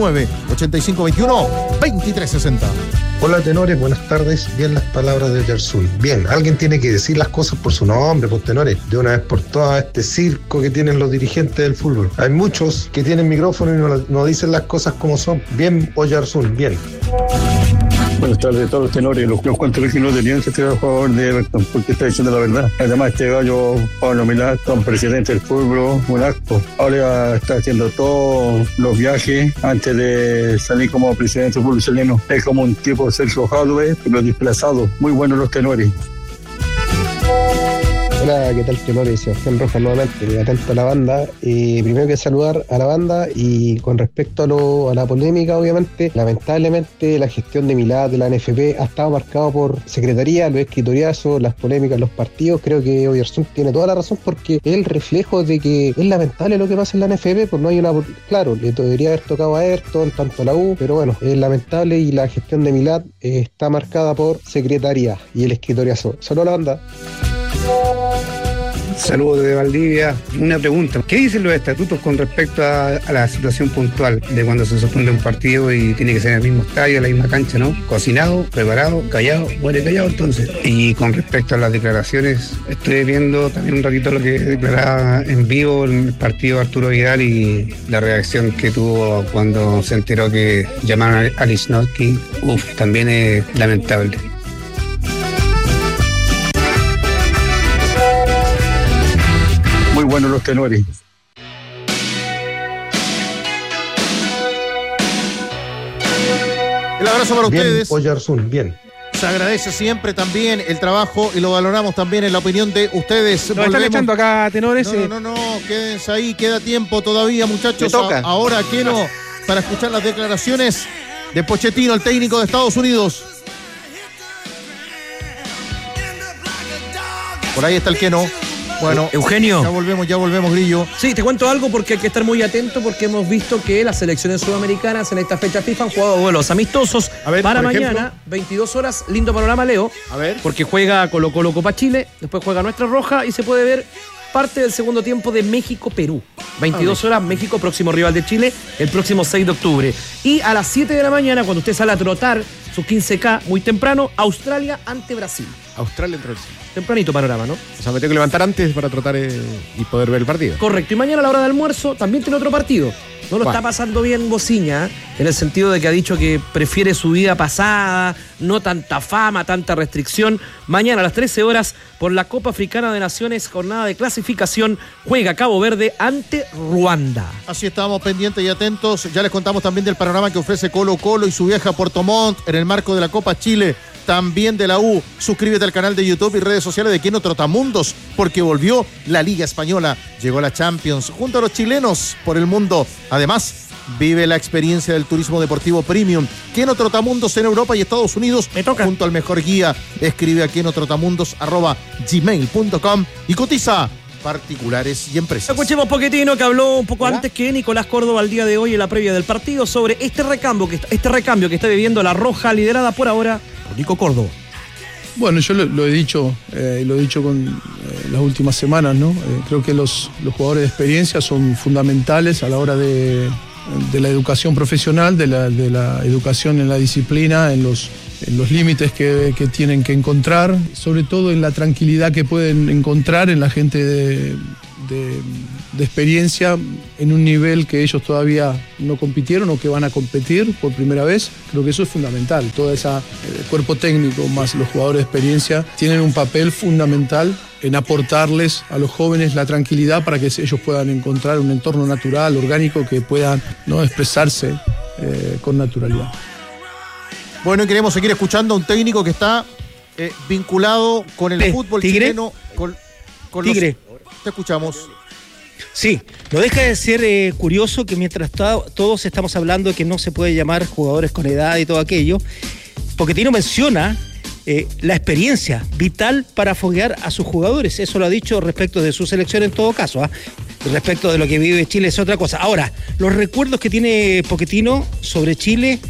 [SPEAKER 2] 569-8521-2360.
[SPEAKER 12] Hola tenores, buenas tardes. Bien las palabras de Oyarzún. Bien, alguien tiene que decir las cosas por su nombre, pues tenores. De una vez por todas este circo que tienen los dirigentes del fútbol. Hay muchos que tienen micrófono y no dicen las cosas como son. Bien, Oyarzún, bien.
[SPEAKER 13] Buenas tardes a todos los tenores. Los cuantos que no tenían que ser a favor de Everton, porque está diciendo la verdad. Además, este gallo, Pablo Milán, como presidente del fútbol, un acto. Ahora está haciendo todos los viajes antes de salir como presidente del fútbol chileno. Es como un tipo Sergio Hadwe, pero displazado. Muy buenos los tenores.
[SPEAKER 14] Hola, ¿qué tal tenores? Sebastián Rojas nuevamente, atento a la banda. Primero que saludar a la banda y con respecto a la polémica, obviamente, lamentablemente la gestión de Milad de la NFP ha estado marcado por secretaría, los escritoriazos, las polémicas, los partidos. Creo que Oyarzún tiene toda la razón porque es el reflejo de que es lamentable lo que pasa en la NFP, pues no hay una... Claro, le debería haber tocado a Ayrton, tanto a la U, pero bueno, es lamentable y la gestión de Milad está marcada por secretaría y el escritoriazo. Saludos a la banda.
[SPEAKER 15] Saludos desde Valdivia. Una pregunta, ¿qué dicen los estatutos con respecto a la situación puntual de cuando se suspende un partido y tiene que ser en el mismo estadio, en la misma cancha, ¿no? Cocinado, preparado, callado, muere callado entonces. Y con respecto a las declaraciones, estoy viendo también un ratito lo que declaraba en vivo en el partido Arturo Vidal y la reacción que tuvo cuando se enteró que llamaron a Lichnowsky. También es lamentable.
[SPEAKER 13] Muy buenos los tenores.
[SPEAKER 2] El abrazo para ustedes.
[SPEAKER 12] Oyarzún, bien.
[SPEAKER 2] Se agradece siempre también el trabajo y lo valoramos también en la opinión de ustedes.
[SPEAKER 10] Nos están echando acá, tenores.
[SPEAKER 2] No, quédense ahí, queda tiempo todavía, muchachos.
[SPEAKER 10] Me toca.
[SPEAKER 2] Ahora, ¿qué no? Para escuchar las declaraciones de Pochettino, el técnico de Estados Unidos. Por ahí está el que no. Bueno,
[SPEAKER 3] Eugenio.
[SPEAKER 2] Ya volvemos, Grillo.
[SPEAKER 3] Sí, te cuento algo porque hay que estar muy atento porque hemos visto que las selecciones sudamericanas en esta fecha FIFA han jugado vuelos amistosos. Para mañana, 22 horas, lindo panorama, Leo. Porque juega Colo-Colo Copa Chile, después juega Nuestra Roja y se puede ver parte del segundo tiempo de México-Perú. 22 horas, México, próximo rival de Chile, el próximo 6 de octubre. Y a las 7 de la mañana, cuando usted sale a trotar sus 15K muy temprano, Australia ante Brasil.
[SPEAKER 5] Australia entre Brasil.
[SPEAKER 3] Tempranito panorama, ¿no?
[SPEAKER 5] O sea, me tengo que levantar antes para trotar y poder ver el partido.
[SPEAKER 3] Correcto. Y mañana a la hora de almuerzo también tiene otro partido. No lo está pasando bien Bociña, en el sentido de que ha dicho que prefiere su vida pasada, no tanta fama, tanta restricción. Mañana a las 13 horas, por la Copa Africana de Naciones, jornada de clasificación, juega Cabo Verde ante Ruanda.
[SPEAKER 2] Así estamos pendientes y atentos. Ya les contamos también del panorama que ofrece Colo-Colo y su viaje a Puerto Montt en el marco de la Copa Chile. También de la U. Suscríbete al canal de YouTube y redes sociales de Keno Trotamundos, porque volvió la Liga Española. Llegó la Champions junto a los chilenos por el mundo. Además, vive la experiencia del turismo deportivo premium. Keno Trotamundos en Europa y Estados Unidos. Junto al mejor guía. Escribe a kenotrotamundos@gmail.com y cotiza particulares y empresas.
[SPEAKER 3] Escuchemos Pochettino, que habló un poco antes que Nicolás Córdoba al día de hoy en la previa del partido sobre este recambio que está viviendo la Roja, liderada por ahora por Nico Córdoba.
[SPEAKER 16] Bueno, yo lo he dicho, con las últimas semanas, ¿no? Creo que los jugadores de experiencia son fundamentales a la hora de la educación profesional, de la educación en la disciplina, en los límites que tienen que encontrar, sobre todo en la tranquilidad que pueden encontrar en la gente de experiencia en un nivel que ellos todavía no compitieron o que van a competir por primera vez. Creo que eso es fundamental. Todo ese cuerpo técnico más los jugadores de experiencia tienen un papel fundamental en aportarles a los jóvenes la tranquilidad para que ellos puedan encontrar un entorno natural, orgánico, que puedan, ¿no?, expresarse con naturalidad.
[SPEAKER 2] Bueno, y queremos seguir escuchando a un técnico que está vinculado con el fútbol chileno. Con
[SPEAKER 10] Tigre.
[SPEAKER 2] Te escuchamos.
[SPEAKER 10] Sí, no deja de ser curioso que mientras todos estamos hablando de que no se puede llamar jugadores con edad y todo aquello, Pochettino menciona la experiencia vital para foguear a sus jugadores. Eso lo ha dicho respecto de su selección en todo caso. Respecto de lo que vive Chile es otra cosa. Ahora, los recuerdos que tiene Pochettino sobre Chile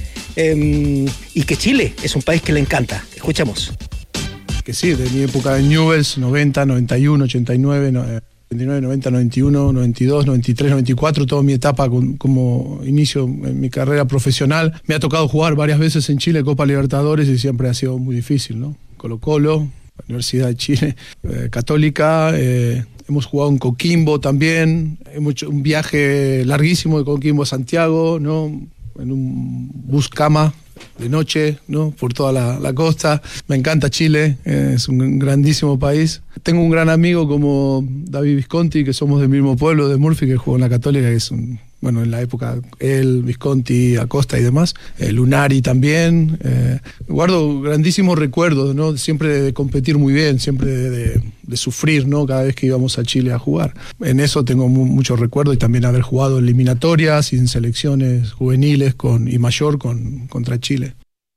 [SPEAKER 10] y que Chile es un país que le encanta. Escuchamos.
[SPEAKER 16] Que sí, de mi época de Newell's, 90, 91, 89, 89, 90, 91, 92, 93, 94, toda mi etapa como inicio en mi carrera profesional. Me ha tocado jugar varias veces en Chile Copa Libertadores y siempre ha sido muy difícil, ¿no? Colo-Colo, Universidad de Chile, Católica, hemos jugado en Coquimbo también, hemos hecho un viaje larguísimo de Coquimbo a Santiago, ¿no?, en un bus cama de noche, ¿no?, por toda la costa. Me encanta Chile, es un grandísimo país. Tengo un gran amigo como David Visconti, que somos del mismo pueblo, de Murphy, que jugó en la Católica, que es bueno, en la época él, Visconti, Acosta y demás, Lunari también. Guardo grandísimos recuerdos, ¿no?, siempre de competir muy bien, siempre de sufrir, ¿no?, cada vez que íbamos a Chile a jugar. En eso tengo muchos recuerdos, y también haber jugado en eliminatorias y en selecciones juveniles y mayor contra Chile.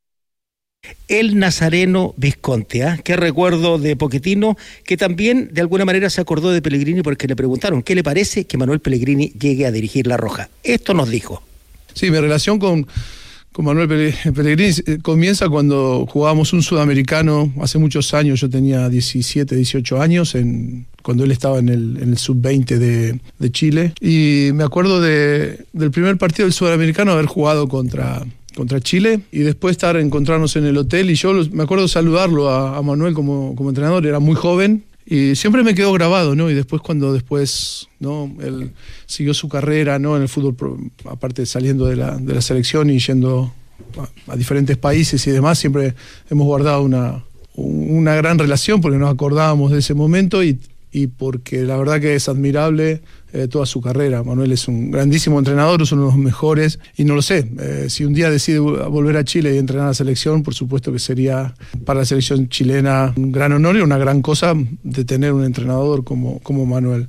[SPEAKER 10] El nazareno Visconti, qué recuerdo de Pochettino, que también de alguna manera se acordó de Pellegrini porque le preguntaron qué le parece que Manuel Pellegrini llegue a dirigir La Roja. Esto nos dijo.
[SPEAKER 16] Sí, mi relación con Manuel Pellegrini comienza cuando jugábamos un sudamericano hace muchos años. Yo tenía 17, 18 años cuando él estaba en el sub-20 de Chile, y me acuerdo del primer partido del sudamericano haber jugado contra Chile, y después encontrarnos en el hotel, y yo me acuerdo saludarlo a Manuel como entrenador. Era muy joven y siempre me quedó grabado, ¿no? Y después ¿no?, él siguió su carrera, ¿no?, en el fútbol, aparte saliendo de la selección y yendo a diferentes países y demás, siempre hemos guardado una gran relación porque nos acordábamos de ese momento y porque la verdad que es admirable toda su carrera. Manuel es un grandísimo entrenador, es uno de los mejores, y no lo sé, si un día decide volver a Chile y entrenar a la selección, por supuesto que sería para la selección chilena un gran honor y una gran cosa de tener un entrenador como Manuel.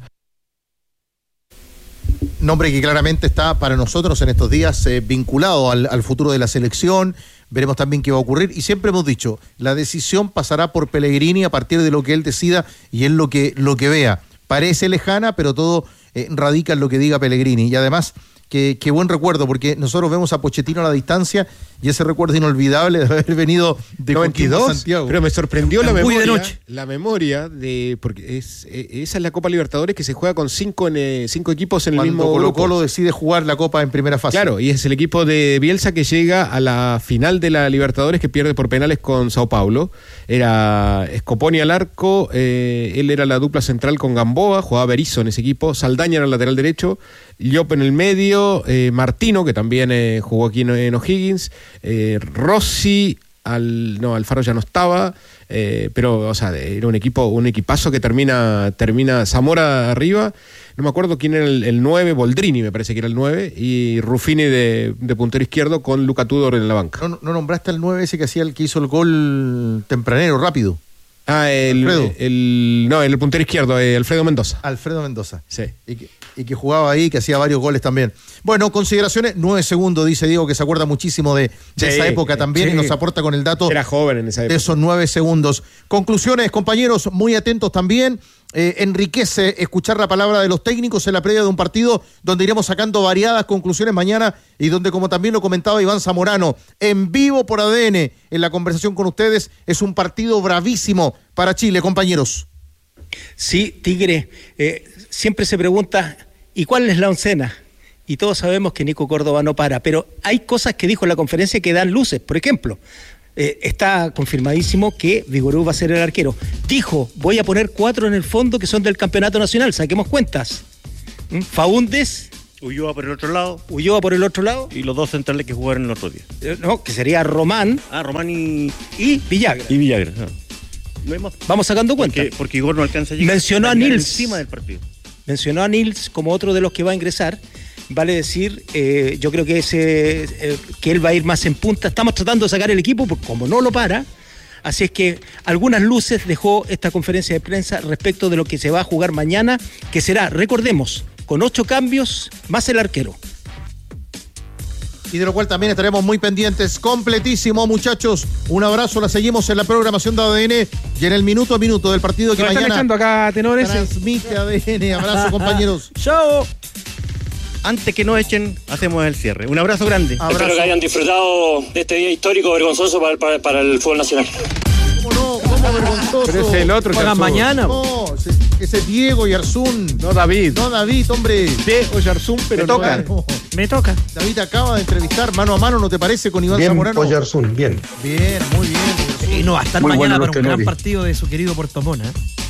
[SPEAKER 2] Nombre que claramente está para nosotros en estos días vinculado al futuro de la selección. Veremos también qué va a ocurrir, y siempre hemos dicho, la decisión pasará por Pellegrini a partir de lo que él decida y en lo que vea. Parece lejana, pero todo radica en lo que diga Pellegrini. Y además, qué buen recuerdo, porque nosotros vemos a Pochettino a la distancia y ese recuerdo inolvidable de haber venido de
[SPEAKER 5] 92,
[SPEAKER 2] a Santiago.
[SPEAKER 5] Pero me sorprendió la memoria porque esa es la Copa Libertadores, que se juega con cinco equipos en el mismo grupo.
[SPEAKER 2] Colo-Colo decide jugar la Copa en primera fase.
[SPEAKER 5] Claro, y es el equipo de Bielsa que llega a la final de la Libertadores, que pierde por penales con Sao Paulo. Era Scoponi al arco, él era la dupla central con Gamboa, jugaba Berizzo en ese equipo, Saldaña era el lateral derecho, Llop en el medio, Martino, que también jugó aquí en O'Higgins, Rossi, Alfaro ya no estaba, pero o sea, era un equipazo que termina Zamora arriba. No me acuerdo quién era el 9, Boldrini me parece que era el 9, y Ruffini de puntero izquierdo con Luca Tudor en la banca.
[SPEAKER 2] ¿No nombraste al 9 ese que hizo el gol tempranero, rápido?
[SPEAKER 5] El puntero izquierdo, Alfredo Mendoza.
[SPEAKER 2] Alfredo Mendoza.
[SPEAKER 5] Sí.
[SPEAKER 2] Y que jugaba ahí, que hacía varios goles también. Bueno, consideraciones, 9 segundos, dice Diego, que se acuerda muchísimo de esa época también, y nos aporta con el dato.
[SPEAKER 5] Era joven en esa época.
[SPEAKER 2] De esos 9 segundos. Conclusiones, compañeros, muy atentos también. Enriquece escuchar la palabra de los técnicos en la previa de un partido donde iremos sacando variadas conclusiones mañana, y donde, como también lo comentaba Iván Zamorano, en vivo por ADN, en la conversación con ustedes, es un partido bravísimo para Chile, compañeros.
[SPEAKER 10] Sí, Tigre, siempre se pregunta, ¿y cuál es la oncena? Y todos sabemos que Nico Córdoba no para, pero hay cosas que dijo en la conferencia que dan luces. Por ejemplo, está confirmadísimo que Vigorú va a ser el arquero. Dijo, voy a poner 4 en el fondo que son del campeonato nacional, saquemos cuentas. Faúndez.
[SPEAKER 9] Ulloa por el otro lado.
[SPEAKER 10] Y
[SPEAKER 9] los 2 centrales que jugaron el otro día.
[SPEAKER 10] Que sería Román.
[SPEAKER 9] Román y
[SPEAKER 10] Villagra.
[SPEAKER 9] Y Villagra, claro.
[SPEAKER 10] Vamos sacando cuenta.
[SPEAKER 9] Porque Igor no alcanza a llegar.
[SPEAKER 10] Mencionó a Nils.
[SPEAKER 9] Encima del partido.
[SPEAKER 10] Mencionó a Nils como otro de los que va a ingresar. Vale decir, yo creo que que él va a ir más en punta. Estamos tratando de sacar el equipo, porque como no lo para. Así es que algunas luces dejó esta conferencia de prensa respecto de lo que se va a jugar mañana, que será, recordemos, con 8 cambios más el arquero.
[SPEAKER 2] Y de lo cual también estaremos muy pendientes. Completísimo, muchachos. Un abrazo, la seguimos en la programación de ADN y en el minuto a minuto del partido que
[SPEAKER 5] Nos
[SPEAKER 2] mañana
[SPEAKER 5] están echando acá, tenores.
[SPEAKER 2] transmite ADN. Abrazo, compañeros.
[SPEAKER 3] ¡Chao!
[SPEAKER 9] Antes que nos echen, hacemos el cierre. Un abrazo grande.
[SPEAKER 8] Espero que hayan disfrutado de este día histórico, vergonzoso para el fútbol nacional.
[SPEAKER 2] ¿Cómo no? ¿Cómo vergonzoso?
[SPEAKER 5] Pero es el otro.
[SPEAKER 3] Juegan mañana.
[SPEAKER 2] No, ese es Diego y Arzún.
[SPEAKER 5] No, David.
[SPEAKER 2] No, David, hombre.
[SPEAKER 5] Diego y Arzún, pero
[SPEAKER 2] Me
[SPEAKER 5] no
[SPEAKER 2] toca.
[SPEAKER 5] David.
[SPEAKER 3] Me toca.
[SPEAKER 2] David acaba de entrevistar mano a mano, ¿no te parece? Con Iván
[SPEAKER 12] Bien,
[SPEAKER 2] Zamorano.
[SPEAKER 12] Oyarzún, bien.
[SPEAKER 2] Bien, muy bien.
[SPEAKER 3] Y no va a estar
[SPEAKER 13] Muy
[SPEAKER 3] mañana
[SPEAKER 13] bueno
[SPEAKER 3] para un
[SPEAKER 13] los
[SPEAKER 3] gran
[SPEAKER 13] tenores.
[SPEAKER 3] partido de su querido Puerto Montt, ¿eh?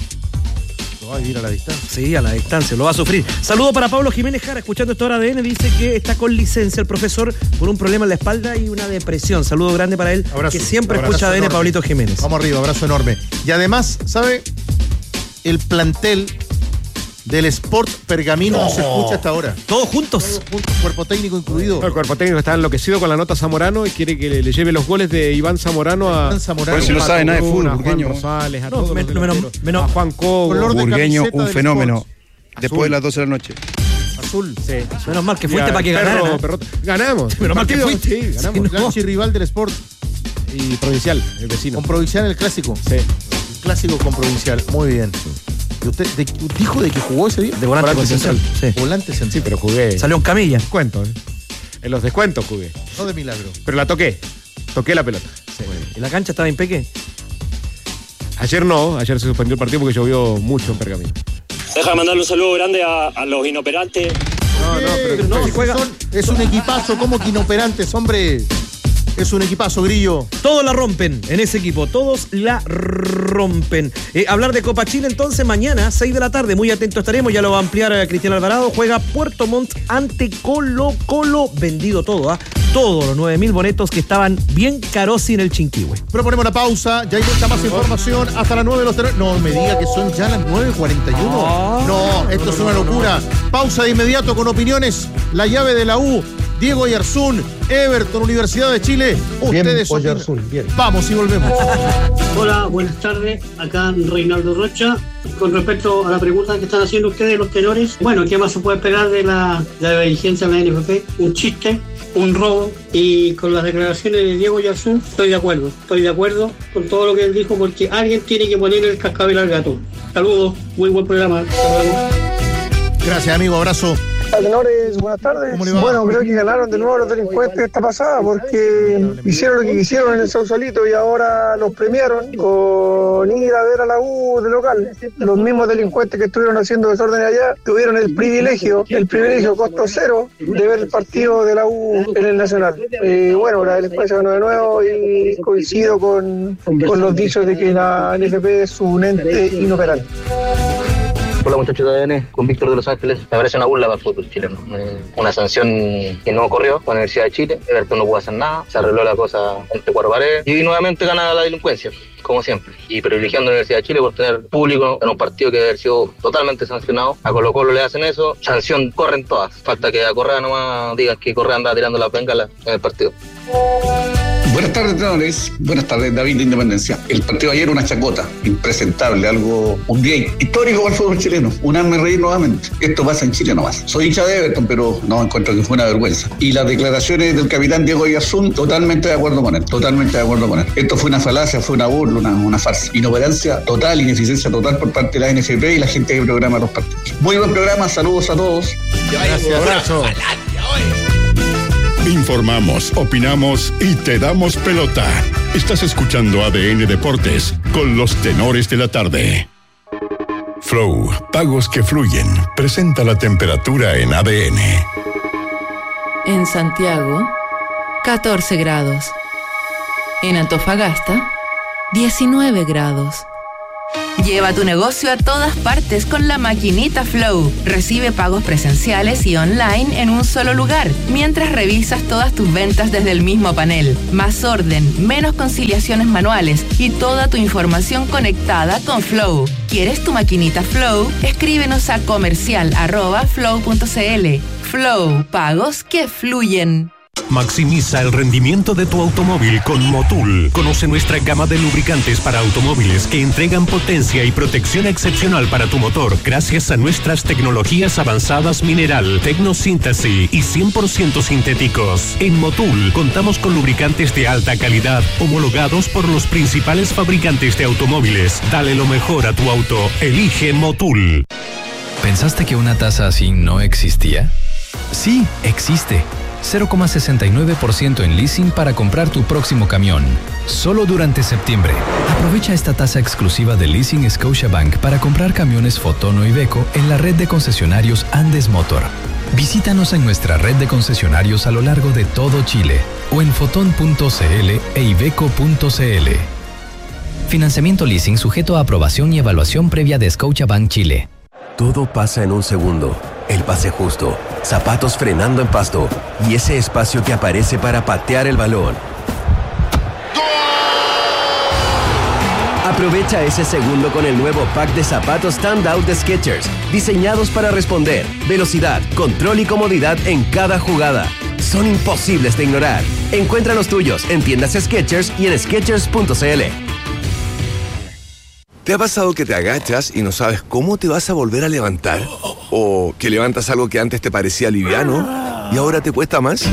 [SPEAKER 2] Lo va a vivir a la distancia.
[SPEAKER 3] Sí, a la distancia, lo va a sufrir. Saludo para Pablo Jiménez Jara, escuchando esta hora de ADN, dice que está con licencia el profesor por un problema en la espalda y una depresión. Saludo grande para él,
[SPEAKER 2] Abrazo,
[SPEAKER 3] que siempre
[SPEAKER 2] abrazo
[SPEAKER 3] escucha ADN,
[SPEAKER 2] enorme.
[SPEAKER 3] Pablito Jiménez.
[SPEAKER 2] Vamos arriba, abrazo enorme. Y además, ¿sabe? El plantel del Sport Pergamino no se escucha hasta ahora.
[SPEAKER 3] Todos juntos.
[SPEAKER 2] Cuerpo técnico incluido.
[SPEAKER 5] El cuerpo técnico está enloquecido con la nota Zamorano y quiere que le lleve los goles de Iván Zamorano a
[SPEAKER 2] Iván Zamorano.
[SPEAKER 13] Por eso no sabe nada de fútbol,
[SPEAKER 5] a Juan
[SPEAKER 13] Burgueño.
[SPEAKER 5] Rosales, a
[SPEAKER 3] No,
[SPEAKER 5] todos los delanteros. A Juan Cobo.
[SPEAKER 2] Color de
[SPEAKER 13] Burgueño,
[SPEAKER 2] camiseta
[SPEAKER 13] un
[SPEAKER 2] del
[SPEAKER 13] fenómeno.
[SPEAKER 2] Sport.
[SPEAKER 13] Después de las 12 de la noche.
[SPEAKER 2] Azul.
[SPEAKER 5] Sí.
[SPEAKER 3] Menos mal que fuiste
[SPEAKER 5] Ya,
[SPEAKER 3] para que
[SPEAKER 5] perro,
[SPEAKER 3] ganaran.
[SPEAKER 5] perro. Ganamos.
[SPEAKER 3] Menos mal que
[SPEAKER 5] Partido,
[SPEAKER 3] fuiste.
[SPEAKER 5] Sí, ganamos.
[SPEAKER 3] Sí, no.
[SPEAKER 2] Archirrival del Sport.
[SPEAKER 5] Y Provincial, el vecino.
[SPEAKER 2] Con Provincial en el clásico.
[SPEAKER 5] Sí.
[SPEAKER 2] El clásico con Provincial. Muy bien. ¿Y usted dijo de que jugó ese día?
[SPEAKER 3] De volante central. Sí.
[SPEAKER 2] Volante central.
[SPEAKER 5] Sí, pero jugué.
[SPEAKER 3] Salió en camilla.
[SPEAKER 5] Descuentos. En los descuentos jugué.
[SPEAKER 2] No de milagro.
[SPEAKER 5] Pero la toqué. Toqué la pelota. Sí.
[SPEAKER 3] ¿Y la cancha estaba impeque?
[SPEAKER 5] Ayer no, ayer se suspendió el partido porque llovió mucho en Pergamino.
[SPEAKER 8] Deja mandarle un saludo grande a los inoperantes.
[SPEAKER 5] No, pero
[SPEAKER 2] No,
[SPEAKER 3] si juega-
[SPEAKER 2] es un equipazo, como que inoperantes, hombre. Es un equipazo, Grillo.
[SPEAKER 3] Todos la rompen en ese equipo, todos la rompen. Hablar de Copa Chile entonces mañana, 6 de la tarde, muy atentos estaremos, ya lo va a ampliar Cristian Alvarado, juega Puerto Montt ante Colo Colo, vendido todo, ¿ah? Todos los 9.000 boletos que estaban bien caros en el Chinquihue.
[SPEAKER 2] Proponemos la pausa, ya hay mucha más información, hasta las 9 de los tenores. No me diga que son ya las 9:41. No, esto es una locura. Pausa de inmediato con opiniones, la llave de la U, Diego Oyarzún, Everton, Universidad de Chile.
[SPEAKER 12] Bien,
[SPEAKER 2] Ustedes opinan.
[SPEAKER 12] Oyarzún, bien.
[SPEAKER 2] Vamos y volvemos.
[SPEAKER 17] Hola, buenas tardes. Acá Reinaldo Rocha. Con respecto a la pregunta que están haciendo ustedes, los tenores, bueno, ¿qué más se puede esperar de la dirigencia de la NFP? Un chiste, un robo, y con las declaraciones de Diego Oyarzún estoy de acuerdo con todo lo que él dijo, porque alguien tiene que poner el cascabel al gato. Saludos, muy buen programa. Hasta luego.
[SPEAKER 2] Gracias, amigo, abrazo.
[SPEAKER 18] Tenores, buenas tardes.
[SPEAKER 2] ¿Cómo le va?
[SPEAKER 18] Bueno, creo que ganaron de nuevo los delincuentes esta pasada porque hicieron lo que quisieron en el Sausalito y ahora los premiaron con ir a ver a la U de local. Los mismos delincuentes que estuvieron haciendo desorden allá tuvieron el privilegio costo cero, de ver el partido de la U en el Nacional. Bueno, la delincuencia ganó de nuevo y coincido con los dichos de que la NFP es un ente inoperante.
[SPEAKER 19] Hola muchachos de ADN, con Víctor de Los Ángeles. Me parece una burla para el fútbol chileno. Una sanción que no ocurrió con la Universidad de Chile. Everton no pudo hacer nada, se arregló la cosa entre cuatro paredes y nuevamente gana la delincuencia, como siempre. Y privilegiando a la Universidad de Chile por tener público en un partido que debe haber sido totalmente sancionado. A Colo Colo le hacen eso, sanción corren todas. Falta que a Correa nomás digan que Correa anda tirando la bengala en el partido.
[SPEAKER 20] Buenas tardes, tenores. Buenas tardes, David de Independencia. El partido de ayer una chacota, impresentable, un día histórico para el fútbol chileno. Un hazme reír nuevamente. Esto pasa en Chile nomás. Soy hincha de Everton, pero no encuentro que fue una vergüenza. Y las declaraciones del capitán Diego Oyarzún, totalmente de acuerdo con él. Esto fue una falacia, fue una burla, una farsa. Inoperancia total, ineficiencia total por parte de la NFP y la gente que programa los partidos. Muy buen programa, saludos a todos.
[SPEAKER 2] Gracias, abrazo.
[SPEAKER 21] Informamos, opinamos y te damos pelota. Estás escuchando ADN Deportes con los tenores de la tarde. Flow, pagos que fluyen. Presenta la temperatura en ADN.
[SPEAKER 22] En Santiago, 14 grados. En Antofagasta, 19 grados. Lleva tu negocio a todas partes con la maquinita Flow. Recibe pagos presenciales y online en un solo lugar, mientras revisas todas tus ventas desde el mismo panel. Más orden, menos conciliaciones manuales y toda tu información conectada con Flow. ¿Quieres tu maquinita Flow? Escríbenos a comercial@flow.cl. Flow, pagos que fluyen.
[SPEAKER 1] Maximiza el rendimiento de tu automóvil con Motul. Conoce nuestra gama de lubricantes para automóviles que entregan potencia y protección excepcional para tu motor gracias a nuestras tecnologías avanzadas mineral, tecnosíntesis y 100% sintéticos. En Motul contamos con lubricantes de alta calidad homologados por los principales fabricantes de automóviles. Dale lo mejor a tu auto. Elige Motul.
[SPEAKER 4] ¿Pensaste que una tasa así no existía? Sí, existe. 0,69% en leasing para comprar tu próximo camión. Solo durante septiembre. Aprovecha esta tasa exclusiva de Leasing Scotiabank para comprar camiones Foton o Iveco en la red de concesionarios Andes Motor. Visítanos en nuestra red de concesionarios a lo largo de todo Chile o en foton.cl e iveco.cl. Financiamiento leasing sujeto a aprobación y evaluación previa de Scotiabank Chile.
[SPEAKER 23] Todo pasa en un segundo. El pase justo, zapatos frenando en pasto y ese espacio que aparece para patear el balón. Aprovecha ese segundo con el nuevo pack de zapatos Standout de Skechers, diseñados para responder, velocidad, control y comodidad en cada jugada. Son imposibles de ignorar. Encuentra los tuyos en tiendas Skechers y en skechers.cl.
[SPEAKER 24] ¿Te ha pasado que te agachas y no sabes cómo te vas a volver a levantar? ¿O que levantas algo que antes te parecía liviano y ahora te cuesta más?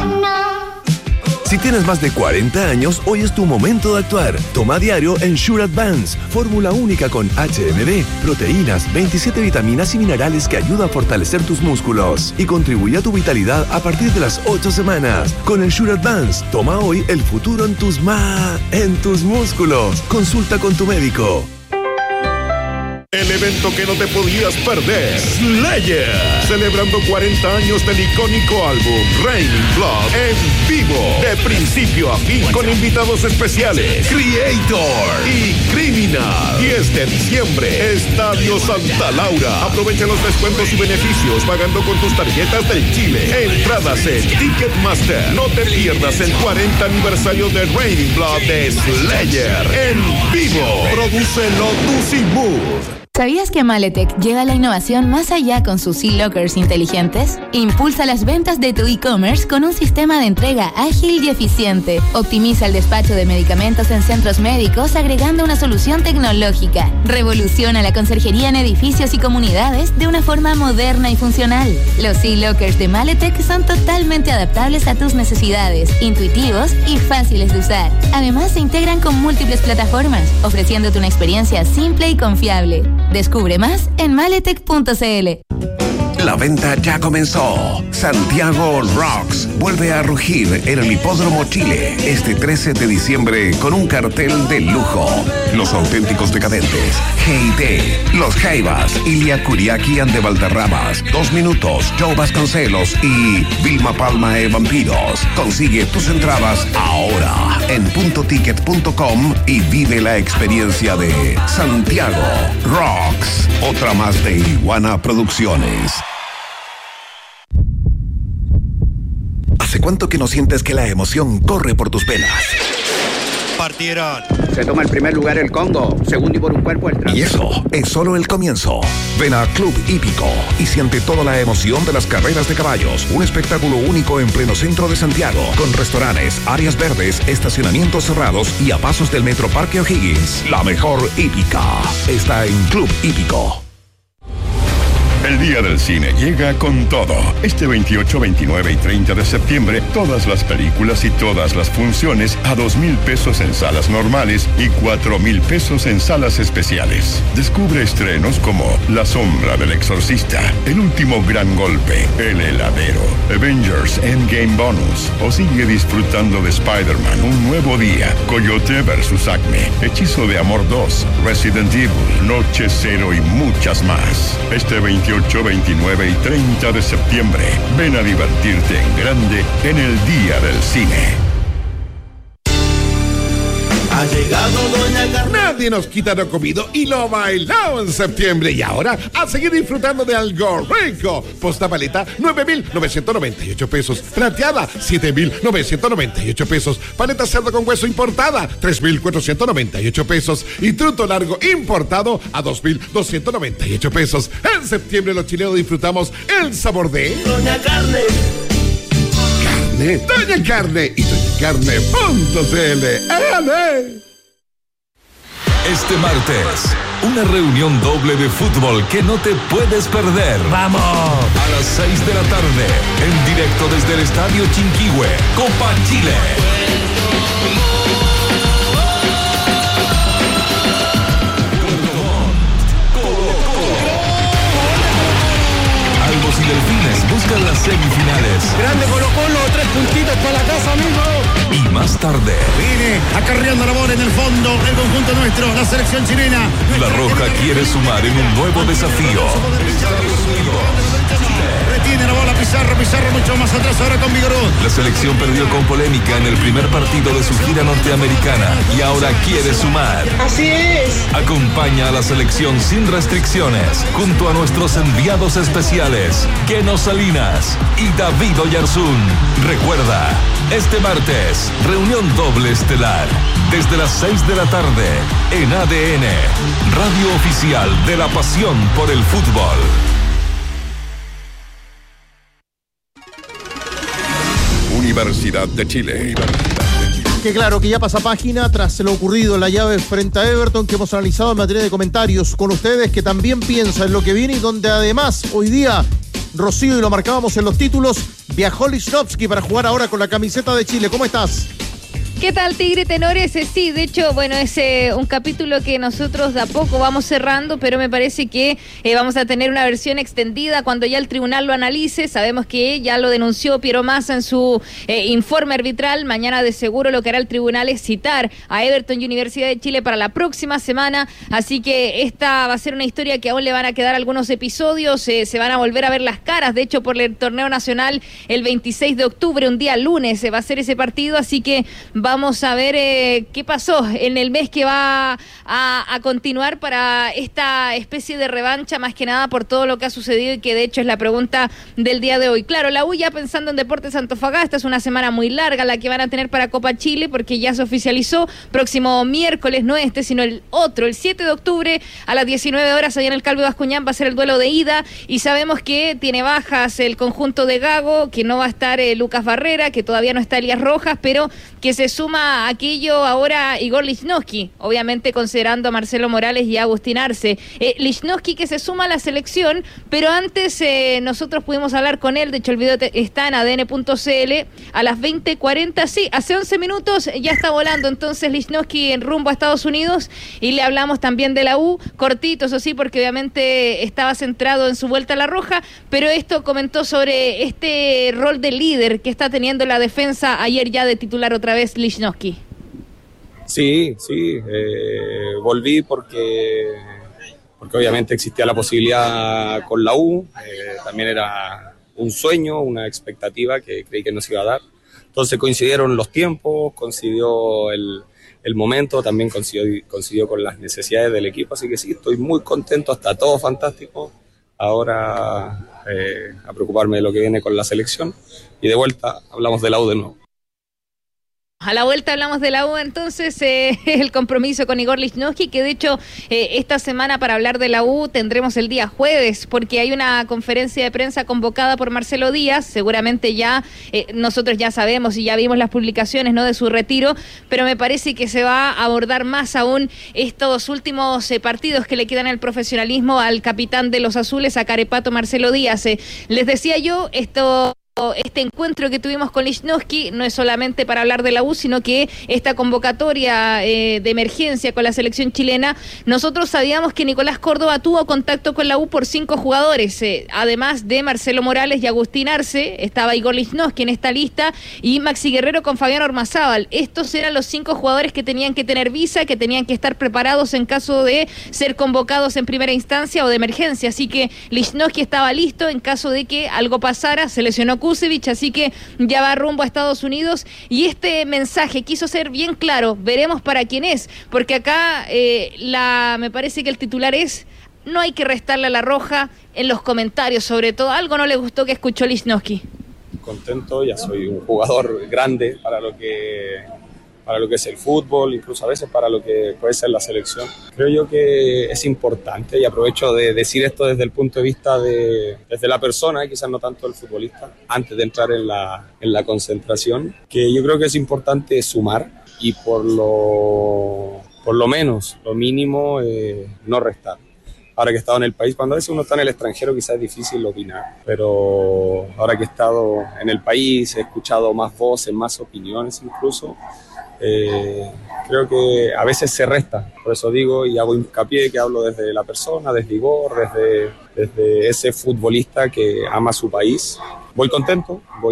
[SPEAKER 24] Si tienes más de 40 años, hoy es tu momento de actuar. Toma diario Ensure Advance, fórmula única con HMB, proteínas, 27 vitaminas y minerales que ayuda a fortalecer tus músculos y contribuye a tu vitalidad a partir de las 8 semanas. Con Ensure Advance, toma hoy el futuro en tus músculos. Consulta con tu médico.
[SPEAKER 25] El evento que no te podías perder, Slayer, celebrando 40 años del icónico álbum Raining Blood en vivo, de principio a fin con invitados especiales, Creator y Criminal. 10 de diciembre, Estadio Santa Laura. Aprovecha los descuentos y beneficios pagando con tus tarjetas del Chile. Entradas en Ticketmaster. No te pierdas el 40 aniversario de Raining Blood de Slayer en vivo. Prodúcelo Mood.
[SPEAKER 26] ¿Sabías que Maletec lleva la innovación más allá con sus e-lockers inteligentes? Impulsa las ventas de tu e-commerce con un sistema de entrega ágil y eficiente. Optimiza el despacho de medicamentos en centros médicos agregando una solución tecnológica. Revoluciona la conserjería en edificios y comunidades de una forma moderna y funcional. Los e-lockers de Maletec son totalmente adaptables a tus necesidades, intuitivos y fáciles de usar. Además, se integran con múltiples plataformas, ofreciéndote una experiencia simple y confiable. Descubre más en maletec.cl.
[SPEAKER 27] La venta ya comenzó. Santiago Rocks vuelve a rugir en el Hipódromo Chile este 13 de diciembre con un cartel de lujo. Los auténticos decadentes, G.I.T., Los Jaivas, Ilia Kuriaki and de Valderramas, 2 Minutos, Joe Vasconcelos y Vilma Palma e Vampiros. Consigue tus entradas ahora en puntoticket.com y vive la experiencia de Santiago Rocks, otra más de Iguana Producciones. ¿Hace cuánto que no sientes que la emoción corre por tus venas?
[SPEAKER 28] Partieron. Se toma el primer lugar el Congo, segundo y por un cuerpo el Trump.
[SPEAKER 27] Y eso es solo el comienzo. Ven a Club Hípico y siente toda la emoción de las carreras de caballos. Un espectáculo único en pleno centro de Santiago, con restaurantes, áreas verdes, estacionamientos cerrados y a pasos del Metro Parque O'Higgins. La mejor hípica está en Club Hípico.
[SPEAKER 21] El Día del Cine llega con todo. Este 28, 29 y 30 de septiembre, todas las películas y todas las funciones a 2,000 pesos en salas normales y 4,000 pesos en salas especiales. Descubre estrenos como La Sombra del Exorcista, El Último Gran Golpe, El Heladero, Avengers Endgame Bonus o sigue disfrutando de Spider-Man Un Nuevo Día, Coyote vs. Acme, Hechizo de Amor 2, Resident Evil, Noche Cero y muchas más. Este 28, 29 y 30 de septiembre, ven a divertirte en grande en el Día del Cine.
[SPEAKER 6] Ha llegado Doña Carmen.
[SPEAKER 7] Nadie nos quita lo comido y lo bailado en septiembre. Y ahora, a seguir disfrutando de algo rico. Posta paleta, 9.998 pesos. Plateada, 7.998 pesos. Paleta cerdo con hueso importada, 3.498 pesos. Y truto largo importado a 2.298 pesos. En septiembre los chilenos disfrutamos el sabor de
[SPEAKER 6] Doña Carne.
[SPEAKER 7] Doña Carne y doñacarne.cl.
[SPEAKER 9] Este martes, una reunión doble de fútbol que no te puedes perder.
[SPEAKER 3] ¡Vamos!
[SPEAKER 9] A las 6 de la tarde, en directo desde el Estadio Chinquihue, Copa Chile. Albos y Delfines buscan las semifinales.
[SPEAKER 10] Grande Colo-Colo, 3 puntitos para la casa, amigo.
[SPEAKER 9] Y más tarde,
[SPEAKER 10] viene acarreando la bola en el fondo, el conjunto nuestro, la selección chilena.
[SPEAKER 9] La Roja quiere sumar en un nuevo desafío.
[SPEAKER 10] Retiene la bola Pizarro mucho más atrás ahora con Vigoró.
[SPEAKER 9] La selección perdió con polémica en el primer partido de su gira norteamericana y ahora quiere sumar.
[SPEAKER 10] Así es.
[SPEAKER 9] Acompaña a la selección sin restricciones junto a nuestros enviados especiales, Keno Salinas y David Oyarzún. Recuerda, este martes, reunión doble estelar, desde las 6 de la tarde, en ADN, radio oficial de la pasión por el fútbol.
[SPEAKER 25] Universidad de Chile.
[SPEAKER 2] Que claro, que ya pasa página tras lo ocurrido en la llave frente a Everton, que hemos analizado en materia de comentarios con ustedes, que también piensan en lo que viene y donde además hoy día, Rocío, y lo marcábamos en los títulos, viajó Lichnowsky para jugar ahora con la camiseta de Chile. ¿Cómo estás?
[SPEAKER 11] ¿Qué tal, Tigre Tenores? Sí, de hecho, bueno, es un capítulo que nosotros de a poco vamos cerrando, pero me parece que vamos a tener una versión extendida cuando ya el tribunal lo analice. Sabemos que ya lo denunció Piero Massa en su informe arbitral. Mañana de seguro lo que hará el tribunal es citar a Everton y Universidad de Chile para la próxima semana, así que esta va a ser una historia que aún le van a quedar algunos episodios, se van a volver a ver las caras. De hecho, por el torneo nacional el 26 de octubre, un día lunes, se va a hacer ese partido, así que vamos a ver qué pasó en el mes que va a continuar para esta especie de revancha, más que nada por todo lo que ha sucedido y que de hecho es la pregunta del día de hoy. Claro, la U ya pensando en Deportes Antofagasta, es una semana muy larga la que van a tener para Copa Chile, porque ya se oficializó próximo miércoles, no este, sino el otro, el 7 de octubre a las 19 horas allá en el Calvo Bascuñán va a ser el duelo de ida, y sabemos que tiene bajas el conjunto de Gago, que no va a estar Lucas Barrera, que todavía no está Elías Rojas, pero que se suma aquello ahora Igor Lichnowsky, obviamente considerando a Marcelo Morales y a Agustín Arce. Lichnowsky que se suma a la selección, pero antes nosotros pudimos hablar con él, de hecho el video está en adn.cl a las 20:40, sí, hace 11 minutos ya está volando entonces Lichnowsky en rumbo a Estados Unidos, y le hablamos también de la U, cortito, eso sí, porque obviamente estaba centrado en su vuelta a la Roja, pero esto comentó sobre este rol de líder que está teniendo la defensa ayer ya de titular otra vez Lichnowsky.
[SPEAKER 14] Sí, volví porque obviamente existía la posibilidad con la U, también era un sueño, una expectativa que creí que nos iba a dar. Entonces coincidieron los tiempos, coincidió el momento, también coincidió con las necesidades del equipo, así que sí, estoy muy contento, está todo fantástico. Ahora a preocuparme de lo que viene con la selección, y de vuelta hablamos de la U de nuevo.
[SPEAKER 11] A la vuelta hablamos de la U, entonces el compromiso con Igor Lichnowsky, que de hecho esta semana para hablar de la U tendremos el día jueves, porque hay una conferencia de prensa convocada por Marcelo Díaz, seguramente ya nosotros ya sabemos y ya vimos las publicaciones, ¿no?, de su retiro, pero me parece que se va a abordar más aún estos últimos partidos que le quedan al profesionalismo al capitán de los azules, a Carepato Marcelo Díaz. Les decía yo, este encuentro que tuvimos con Lichnowsky no es solamente para hablar de la U, sino que esta convocatoria de emergencia con la selección chilena, nosotros sabíamos que Nicolás Córdoba tuvo contacto con la U por 5 jugadores, además de Marcelo Morales y Agustín Arce, estaba Igor Lichnowsky en esta lista, y Maxi Guerrero con Fabián Ormazábal. Estos eran los 5 jugadores que tenían que tener visa, que tenían que estar preparados en caso de ser convocados en primera instancia o de emergencia, así que Lichnowsky estaba listo en caso de que algo pasara. Se lesionó Kusevich, así que ya va rumbo a Estados Unidos. Y este mensaje quiso ser bien claro, veremos para quién es, porque acá me parece que el titular es: no hay que restarle a La Roja. En los comentarios, sobre todo, algo no le gustó que escuchó Lichnowsky.
[SPEAKER 14] Contento, ya soy un jugador grande para lo que es el fútbol, incluso a veces para lo que puede ser la selección. Creo yo que es importante, y aprovecho de decir esto desde el punto de vista desde la persona, quizás no tanto el futbolista, antes de entrar en la concentración, que yo creo que es importante sumar y por lo menos, lo mínimo, no restar. Ahora que he estado en el país, cuando a veces uno está en el extranjero quizás es difícil opinar, pero ahora que he estado en el país, he escuchado más voces, más opiniones incluso, creo que a veces se resta. Por eso digo y hago hincapié que hablo desde la persona, desde Igor, desde ese futbolista que ama su país. Voy contento, voy